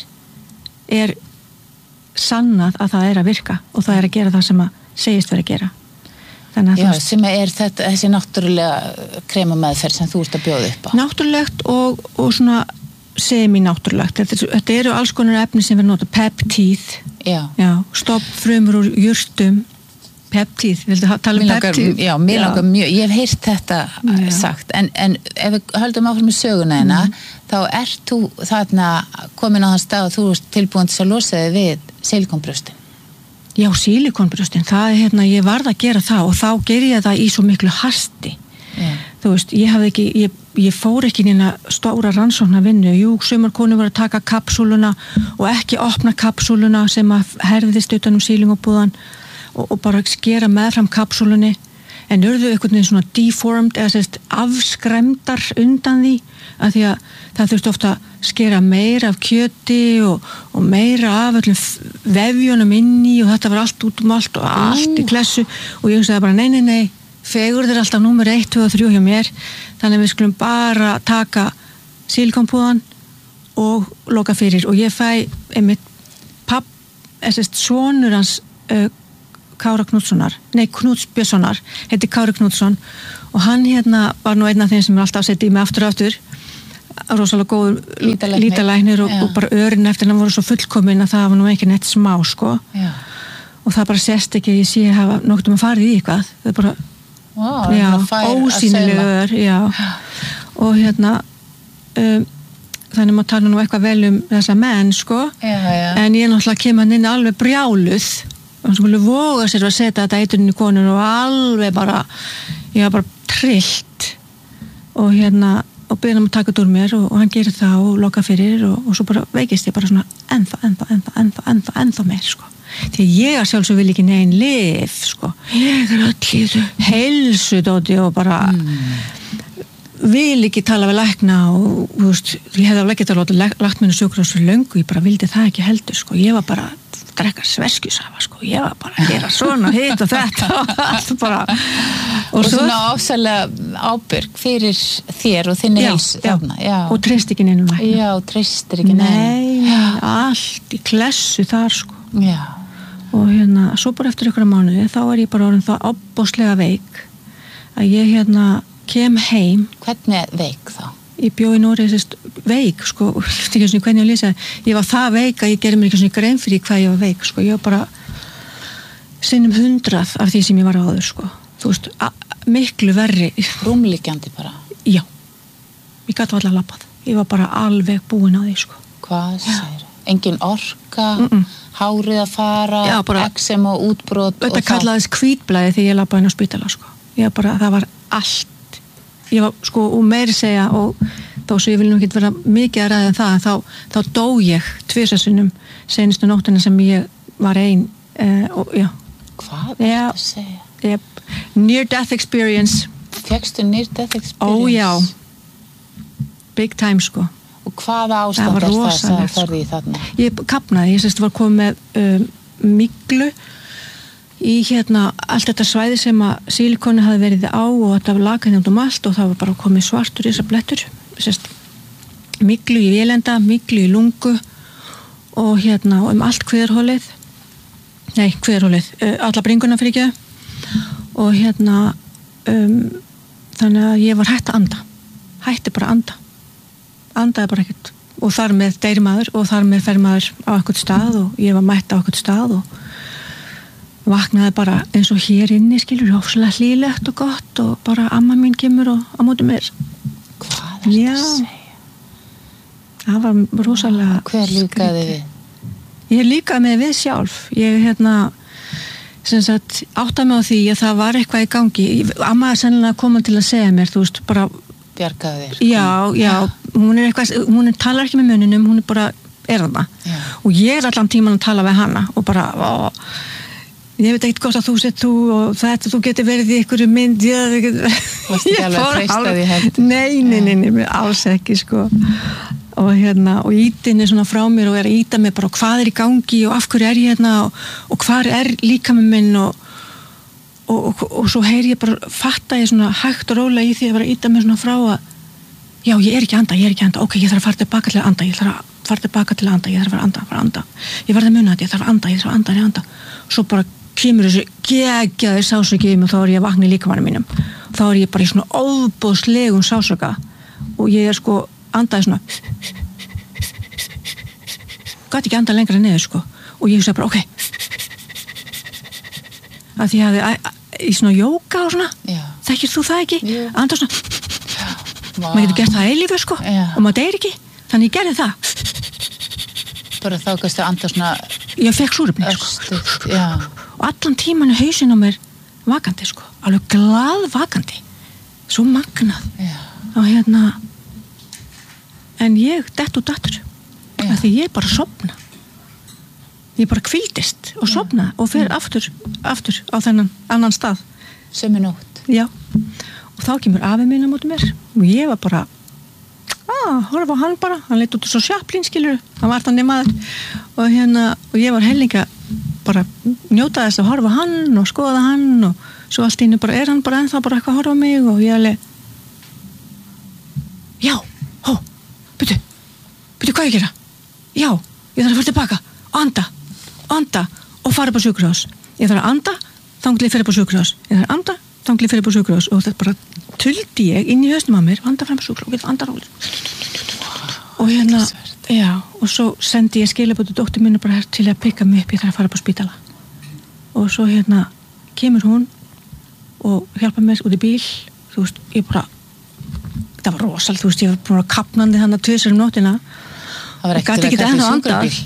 sannað að það að virka og það að gera það sem að segist vera að gera Já, sem þessi náttúrulega kremameðferð sem þú ert að bjóða upp á náttúrulegt og svona semi-náttúrulegt þetta eru alls konar efni sem verður nota peptíð stofnfrumur úr jurtum peptíð, viltu tala um peptíð? Já, mér langar mjög, ég hef heyrt þetta sagt, en ef við höldum áfram með söguna þá ert þú þarna komin á þann stað og þú ert tilbúin til að losa þig við silikonbrjóstin Já, sílikonbrjóstin, það ég varð að gera það og þá ger ég það í svo miklu hasti þú veist, ég fór ekki inn að stóra rannsóknarvinnu sumar konur voru að taka kapsúluna og ekki opna kapsúluna sem að herðist utan sílingabúðan og bara skera meðfram kapsúlunni en urðu einhvern veginn svona deformed eða sérst afskremdar undan því að því að það þurfti ofta að skera meira af kjöti og meira af öllum vefjunum inni og þetta var allt út allt og allt í klessu og ég sagði bara nei fegur þeir alltaf númer 1, 2 og 3 hjá mér þannig að við skulum bara taka sílikonpúðan og loka fyrir og ég fæ einmitt sonur hans Kára Knútssonar, Knúts Björnssonar heiti Kári Knútsson og hann var nú einn af þeim sem alltaf setti í mig aftur og aftur rosalega góður lítalæknir og bara örin eftir hann voru svo fullkomin að það var nú ekki neitt smá sko og það bara sést ekki að ég sé hafa nokkuð að fara í eitthvað það er bara ósýnilegur og þannig maður tala nú eitthvað vel þessa menn sko en ég náttúrulega kemur hann inn alveg brjáluð og hann skulle voga sér að setja þetta eiturinn í konun og alveg bara ég var bara trillt og og byrði hann að taka þetta úr mér og hann gerir það og loka fyrir og svo bara veikist ég bara svona ennþá meir sko því ég sjálfsög vil ekki negin lyf sko ég allir heilsudóti og bara vil ekki tala við lækna og þú veist, ég hefði alveg ekki lagt mér sjúkrahús fyrir löngu, ég bara vildi það ekki heldur sko, ég var bara að drekka sveskjusafa sko, ég var bara að gera svona hitt og þetta og allt bara og svona ofsalega ábyrg fyrir þér og þinni heilsu þarna og treyst ekki neinum lækna treystir ekki neinum allt í klessu þar sko og svo bara eftir ykkur mánuði þá ég bara orðin það ofboðslega veik að ég kem heim. Hvernig veik þá? Ég bjó í Noregi veik, sko, hvernig ég lýsa ég var það veik að ég gerði mér ekki svona grein fyrir hvað ég var veik, sko, ég var bara sinnum 100 af því sem ég var áður, sko, þú veist miklu verri. Rúmliggjandi bara? Já, ég gat allar labbað, ég var bara alveg búin á því, sko. Hvað segir? Engin orka, hárið að fara, eksem og útbrot þetta kallaðist hvítblæði þegar ég labbaði inn á spítala, sko. Ég bara, það var allt ég var sko og meiri segja og þó svo ég vil nú ekki vera mikið að ræða þá dó ég 2 sinnum seinustu nóttina sem ég var ein og Hvað er þetta að segja? Near death experience. Fékkstu near death experience? Ó já, big time sko. Og hvaða ástand er það sem það ferði í þarna? Ég kapnaði, ég var komið með myglu í allt þetta svæði sem að sílikoni hafði verið á og þetta var lagað út allt og það var bara komið svartur þessar blettur myglu í vélenda, myglu í lungu og allt kviðarhólið alla bringuna fyrir ekki og þannig að ég var hætt að anda andaði bara ekkert og þar með deyr maður og þar með fer maður á eitthvað stað og ég var mætt á eitthvað stað og vaknaði bara eins og hér inni skilur, ofslega hlýlegt og gott og bara amma mín kemur og á móti mér. Hvað er þetta að segja? Það var rosalega hver líkaði við? Ég líkaði með við sjálf ég sem sagt áttaði mig á því að það var eitthvað í gangi amma er sennilega komin til að segja mér þú veist, bara bjargaði þér já, hún talar ekki með munninum hún bara þarna og ég allan tíman að tala við hana og bara ég veit ekkert gott að þú sett þú og þetta, þú getur verið í einhverju mynd Varstu ekki alveg að treysta því heldur? Nei, alls ekki sko og ítinni svona frá mér og að íta mig bara hvað í gangi og af hverju ég og hvar líkaminn minn og svo heyri ég bara fatta ég svona hægt og rólega í því að vera íta mig svona frá að já, ég er ekki að anda, ok, ég þarf að fara tilbaka til að anda ég þarf að fara að anda ég verð að muna þetta, ég þarf að anda svo bara kemur þessu geggjaður sásöki og þá ég að vakna í líkamanum mínum þá ég bara í svona óbóðslegum sásöka og ég sko andaði svona gat ekki anda lengra niður sko og ég sagði bara ok að því ég hafði í svona jóga og svona þekkir þú það ekki? Anda svona maður getur gert það eilífu sko og maður deyr ekki þannig ég gerði það bara þá kannski anda svona ég fekk súrefni sko og allan tímanu hausinn á mér vakandi sko, alveg glaðvakandi svo magnað og en ég dett og dattur af því ég bara sofna ég bara hvíldist og sofna og fer aftur á þennan annan stað sömu nótt og þá kemur afi minn á móti mér og ég var bara horfa á hann bara, hann leit út svo Chaplin skilur, hann var þannig maður og ég var hellinga bara njóta þess að horfa á hann og skoða hann og svo allt í einu bara hann bara ennþá bara eitthvað að horfa á mig og ég alveg byrju hvað ég gera? Já, ég þarf að fara tilbaka og anda anda og fara upp á sjúkrahús. Ég þarf að anda, þangað fyrir upp á sjúkrahús. Ég þarf að anda, þangað fyrir upp á sjúkrahús og þetta bara tuldi ég inn í hausnum á mér, anda fram á sjúkrahús, anda róli. Og já, og svo sendi ég skilaboð til dóttur mínu bara til að pikka mig upp, ég þarf að fara upp á spítala. Og svo kemur hún og hjálpa mér út í bíl, þú veist, ég bara, það var rosal, þú veist, ég var bara kapnandi hann að 2 um nóttina. Það var ekkert að kalla sjúkrabíl.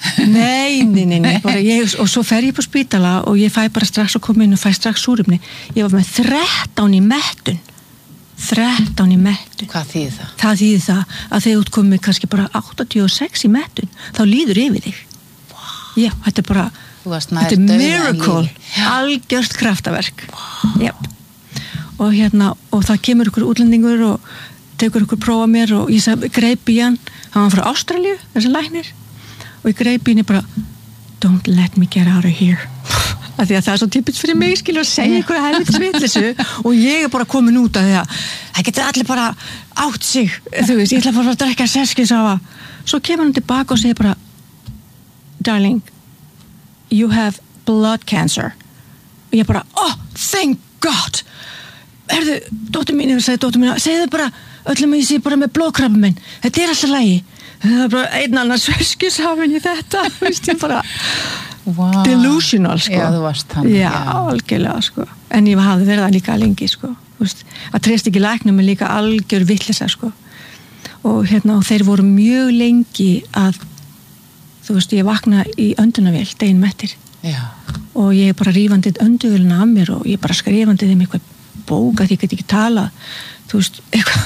Nei, bara og svo fer ég på spítala og ég fæ bara strax að koma inn og fæ strax súrefni. Ég var með 13 í mettun. 13 í mettun. Hvað þýðir það? Það þýðir það að þegar þú komið kannski bara 86 í mettun, þá líður yfir þig. Já, þetta bara, þetta er miracle, algjört kraftaverk. Já. Og og það kemur ykkur útlendingur og tekur ykkur prófa mér og ég greip í hann var frá Ástralíu, þessi læknir og ég greip í henni bara don't let me get out of here af því að það er svo typisk fyrir mig skilur að segja ykkur helvitis vitleysu og ég er bara komin út af því að það getur allir bara átt sig þú veist, ég ætla bara að drekka seskilsafa svo kemur hann tilbaka og segir bara darling you have blood cancer og ég bara, oh, thank God herðu, dóttir mín segðu bara öllum að ég sé bara með blóðkrabba minn þetta er alltaf lægi það er bara einn annars sveskjusafin í þetta veist ég bara wow. Delusional sko já, þú varst þannig já, algjörlega sko en ég hafði verið það líka lengi sko veist, að treysta ekki læknum er líka algjör vitleysa sko og og þeir voru mjög lengi að þú veist, ég vakna í öndunarvél deginn mettir já. Og ég bara rífandi önduvélina af mér og ég bara skrifandi þeim eitthvað bók að ég get ekki tala þú veist, eitthvað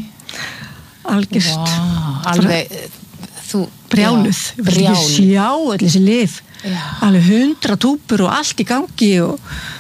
algjörst wow, alveg þú brjáluð sjá allir þessi lyf alveg 100 túpur og allt í gangi og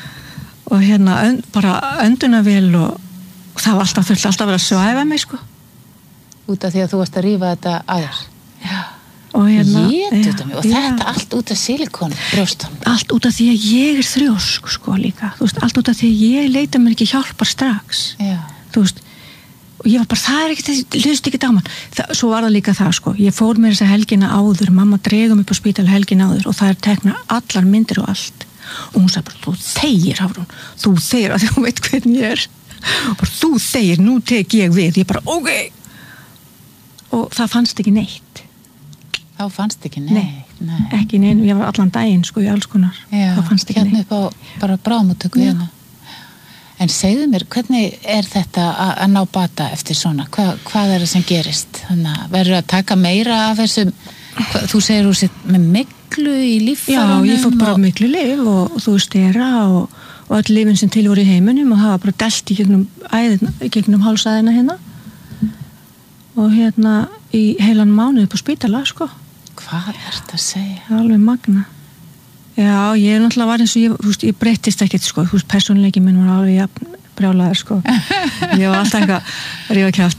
bara öndunarvél og það var alltaf að vera að svæfa mig sko út af því að þú varst að rífa þetta aðeins já og þetta allt út af silikon brjóstum allt út af því að ég er þrjósk sko líka þú veist, allt út af því að ég leita mér ekki hjálpar strax já. Þú veist og ég var bara, það er ekkert, hlust ekki dáman svo var það líka það sko, ég fór mér þessa helgina áður, mamma dregum upp á spítala helgina áður og það er tekna allar myndir og allt og hún sagði bara, þú þegir Hafrún, þú þegir að þú veit hvernig ég er og bara, þú þegir, nú tek ég við ég bara, ok og það fannst ekki neitt þá fannst ekki neitt nei. Ekki neitt, ég var allan daginn sko í alls konar já, þá fannst ekki neitt upp á bara bráðmóttöku hérna en segðu mér, hvernig er þetta að ná bata eftir svona? Hvað er það sem gerist? Þannig að verður að taka meira af þessum, þú segir úr sér með miklu í líffærunum? Já, ég fór bara miklu lyf og þú veist stera og öll lyfin sem til voru í heiminum og það var bara delt í gegnum hálsæðina hérna og í heilan mánuð upp á spítala, sko. Hvað er þetta að segja? Alveg magna. Já, ég náttúrulega var eins og ég breyttist ekkert sko, persónuleiki minn var alveg jafn brjálaður sko ég var alltaf eitthvað rífa kjátt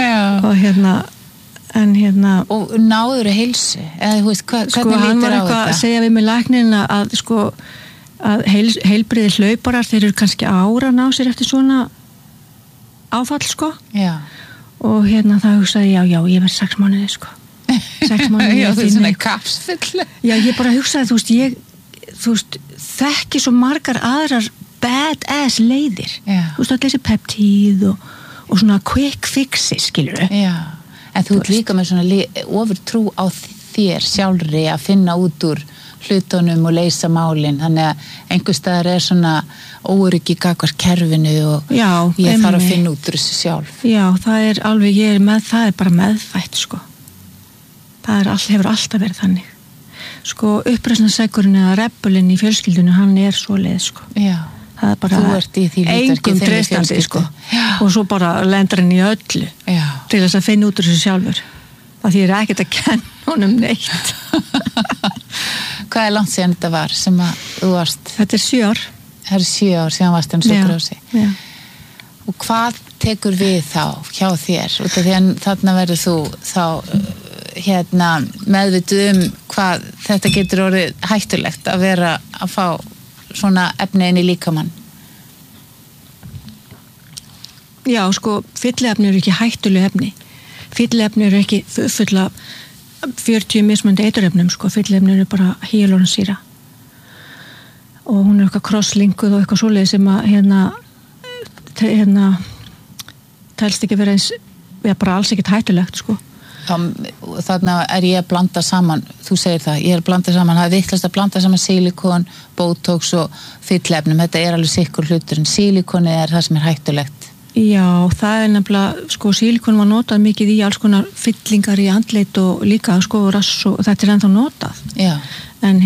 og og náður heilsu eða þú veist, hvernig sko, lítur á þetta? Sko hann var eitthvað að segja við mig læknirinn að sko að heilbriði hlauparar þeir eru kannski ára að ná sér eftir svona áfall sko já. Og það hugsaði já, ég verð 6 mánuði sko 6 mánuði já, þú er svona kapsfull já, ég bara hugsaði, þú veist, þekki svo margar aðrar badass leiðir þú veist, allir þessi peptíð og svona quick fixes, skilurðu já, en þú ert líka með svona ofurtrú á þér sjálfri að finna út úr hlutunum og leysa málin, þannig að einhvers staðar er svona óryggi gagnvart kerfinu og já, ég þarf að finna út úr þessu sjálf já, það er alveg, það er bara meðfætt sko það hefur alltaf verið þannig sko uppreisnarsegurinn eða rebelinn í fjölskyldunum, hann er svoleið sko já, það er bara engum treystandi sko já. Og svo bara lendur hann í öllu já. Til þess að finna út úr þessu sjálfur það þýðir ekkert að kenna honum neitt hvað er langt síðan þetta var sem að þú varst? Þetta er 7 ár það er 7 ár síðan varst hann sjúkrahúsi já. Og hvað tekur við þá hjá þér? Út af því að þarna verður þú þá meðvituð hvað þetta getur orðið hættulegt að vera að fá svona efni inn í líkamann Já, sko, fylliefni eru ekki hættuleg efni fylliefni eru ekki fulla 40 mismunandi eiturefnum, sko, fyllefnin eru bara hyaluronssýra og hún er eitthvað crosslinkuð og eitthvað svoleið sem að telst ekki vera eins, bara alls ekkert hættulegt, sko. Þarna ég að blanda saman, þú segir það, ég að blanda saman, það vittlust að blanda saman silikon, botox og fyllefnum, þetta alveg sikkur hlutur, en silikoni það sem hættulegt. Já, það nefnilega, sko, silikon var notað mikið í alls konar fyllingar í andlit og líka, sko, rass og þetta ennþá notað. Já. En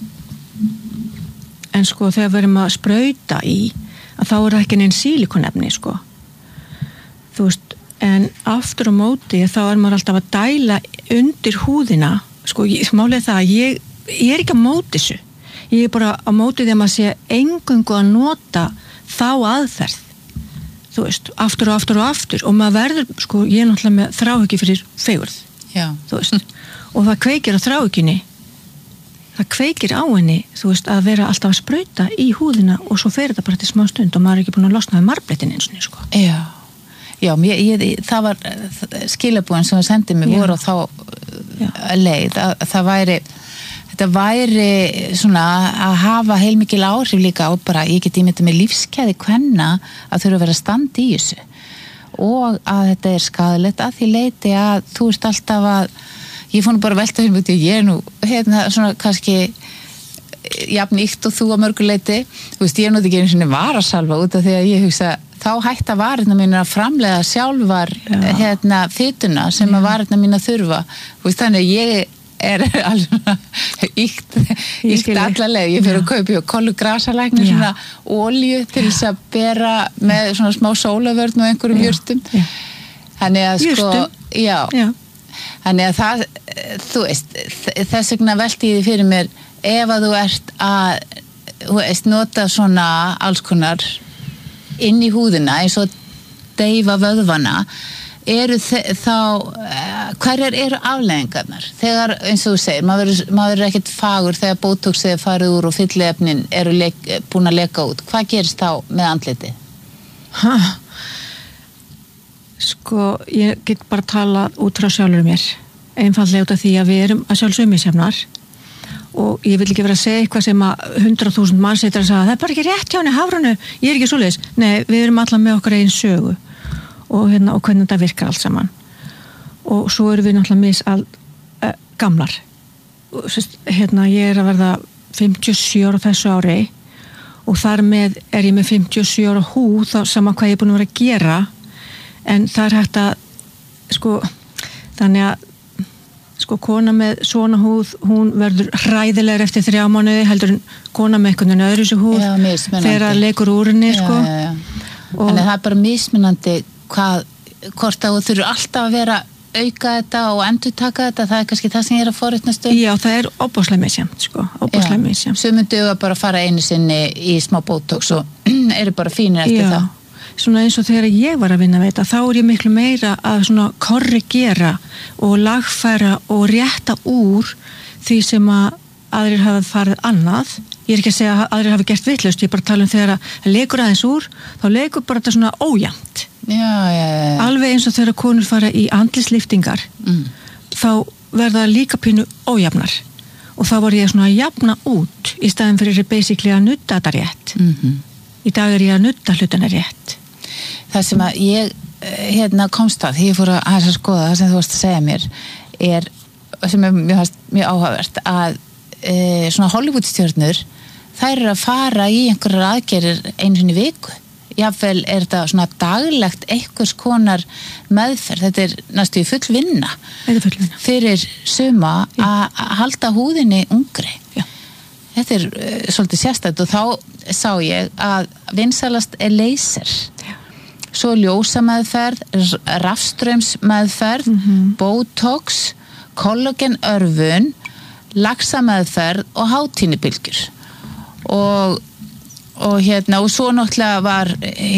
en sko, þegar við erum að sprauta í, að þá það ekki neinn silikonefni, sko. Þú veist, en aftur á móti þá maður alltaf að dæla undir húðina, sko, málið það að ég ekki að móti þessu. Ég bara að móti því að maður sé eingöngu að nota þá aðferð. Þú veist, aftur og maður verður, sko, ég náttúrulega með þráhyggju fyrir fegurð. Já. Þú veist, og það kveikir á þráhyggjunni. Það kveikir á henni, þú veist, að vera alltaf að sprauta í húðina og svo fer þetta bara til smá stund og maður ekki búin að losna við marblettin eins og, sko. Já. Já, það var skilabúin sem það sendið mér voru á þá leið að þetta væri svona að hafa heilmikil áhrif líka og bara ég get ímyndað með lífskeiði kvenna að þurfa að vera stand í þessu og að þetta skaðlegt að því leiti að þú ert alltaf að ég fór nú bara að velta fyrir mig ég nú svona kannski jafn íkt og þú að mörgu leiti þú veist ég ekki einu sinni varasalva út af því að ég hugsa þá hætta varirna mín að framleiða sjálfar fytuna sem að varirna mín að þurfa veist, þannig að ég alveg íkt allaleg ég fyrir að kaupa kollugrasalækni svona olíu til þess að bera með svona smá sólavörn og einhverjum jurtum þannig að sko já þannig að það þú veist þess vegna velti ég því fyrir mér ef að þú ert að þú veist nota svona alls konar inn í húðina eins og deyfa vöðvana þá hverjar eru afleiðingarnar þegar eins og þú segir maður ekkert fagur þegar botoxið farið úr og fyllefnin eru búin að leka út hvað gerist þá með andliti? Sko ég get bara talað út frá sjálfur mér einfaldlega út af því að við erum að sjálfsögum misjafnar og ég vil ekki vera að segja eitthvað sem að 100.000 manns eitthvað að það bara ekki rétt hjá henni Hafrúnu, ég ekki svoleiðis nei, við erum allar með okkar einn sögu og hvernig þetta virkar allt saman og svo erum við náttúrulega gamlar ég að verða 57 ára þessu ári og þar með ég með 57 ára húð þá sama hvað ég búin að vera að gera en það hægt að sko, þannig að sko kona með svona húð hún verður hræðilegur eftir 3 mánuði heldur en kona með einhvern veginn öðru sér húð þegar að leikur úr henni sko. Þannig að það bara mismunandi hvort að þú þurfur alltaf að vera auka þetta og endurtaka þetta það kannski það sem ég að forritnast Já, það óbáslega misjafnt sko óbáslega misjafnt Sumir duga bara að fara einu sinni í smá botox og eru bara fínir eftir það Svona eins og þegar ég var að vinna við þetta þá ég miklu meira að svona korrigera og lagfæra og rétta úr því sem að aðrir hafa farið annað ég ekki að segja að aðrir hafi gert vitlaust ég bara tala þegar að leikur aðeins úr þá leikur bara þetta svona ójafnt alveg eins og þegar konur fara í andlisliftingar þá verða líka pínu ójafnar og þá var ég svona að jafna út í staðin fyrir basically að nutta þetta rétt í dag ég að nutta hlutina rétt Það sem að ég komst að því ég fór að skoða það sem þú varst að segja mér sem mjög áhugavert að svona Hollywoodstjörnur þær eru að fara í einhverjar aðgerðir einu sinni í viku jafnvel þetta svona daglegt einhvers konar meðferð þetta næstu í full vinna fyrir suma að halda húðinni ungri þetta svolítið sérstætt og þá sá ég að vinsalast laser svo ljósameðferð, rafstraumsmeðferð, botox, kollagenörfun, laxameðferð og hátínibylgjur. Og svo náttúrulega var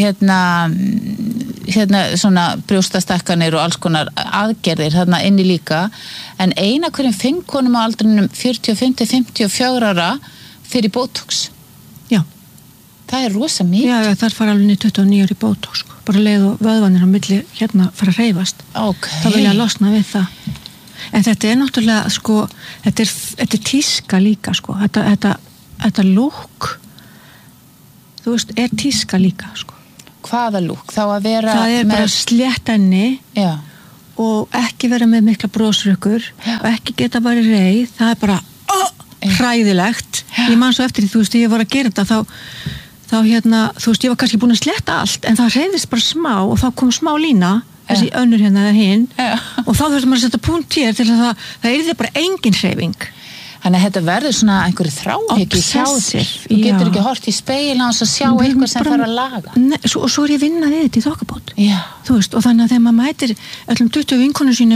svona brjóstastakkanir og alls konar aðgerðir þarna inni líka, en eina hverjum 5 konum á aldrinum 45-54 ára fyrir botox. Já. Það rosa mikið. Já, þar fara alveg 29 ári botox, sko. Bara leið og vöðvanir á milli fara að hreyfast. Okay. Það vilja losna við það. En þetta náttúrulega, sko, þetta er tíska líka, sko. Þetta lúk, þú veist, er tíska líka, sko. Hvaða lúk? Þá að vera það er bara slétt enni og ekki vera með mikla brosrökkur og ekki geta bara reið, það er bara hræðilegt. Ég man svo eftir því, þú veist, ég var að gera þetta þá hérna, þú veist, ég var kannski búin að sletta allt en það hreyðist bara smá og þá kom smá lína þessi önnur hérna eða hinn og þá þurftum maður að setja punkt hér til að það yrði bara engin hreyfing. Þannig að þetta verður svona einhverju þráhyggju hjá þér. Þú getur ekki hort í speil hans að sjá eitthvað sem þarf að laga. Og svo er ég vinnað við þetta í þokkabót. Þú veist, og þannig að þegar maður mætir öllum 20 vinkonum sínu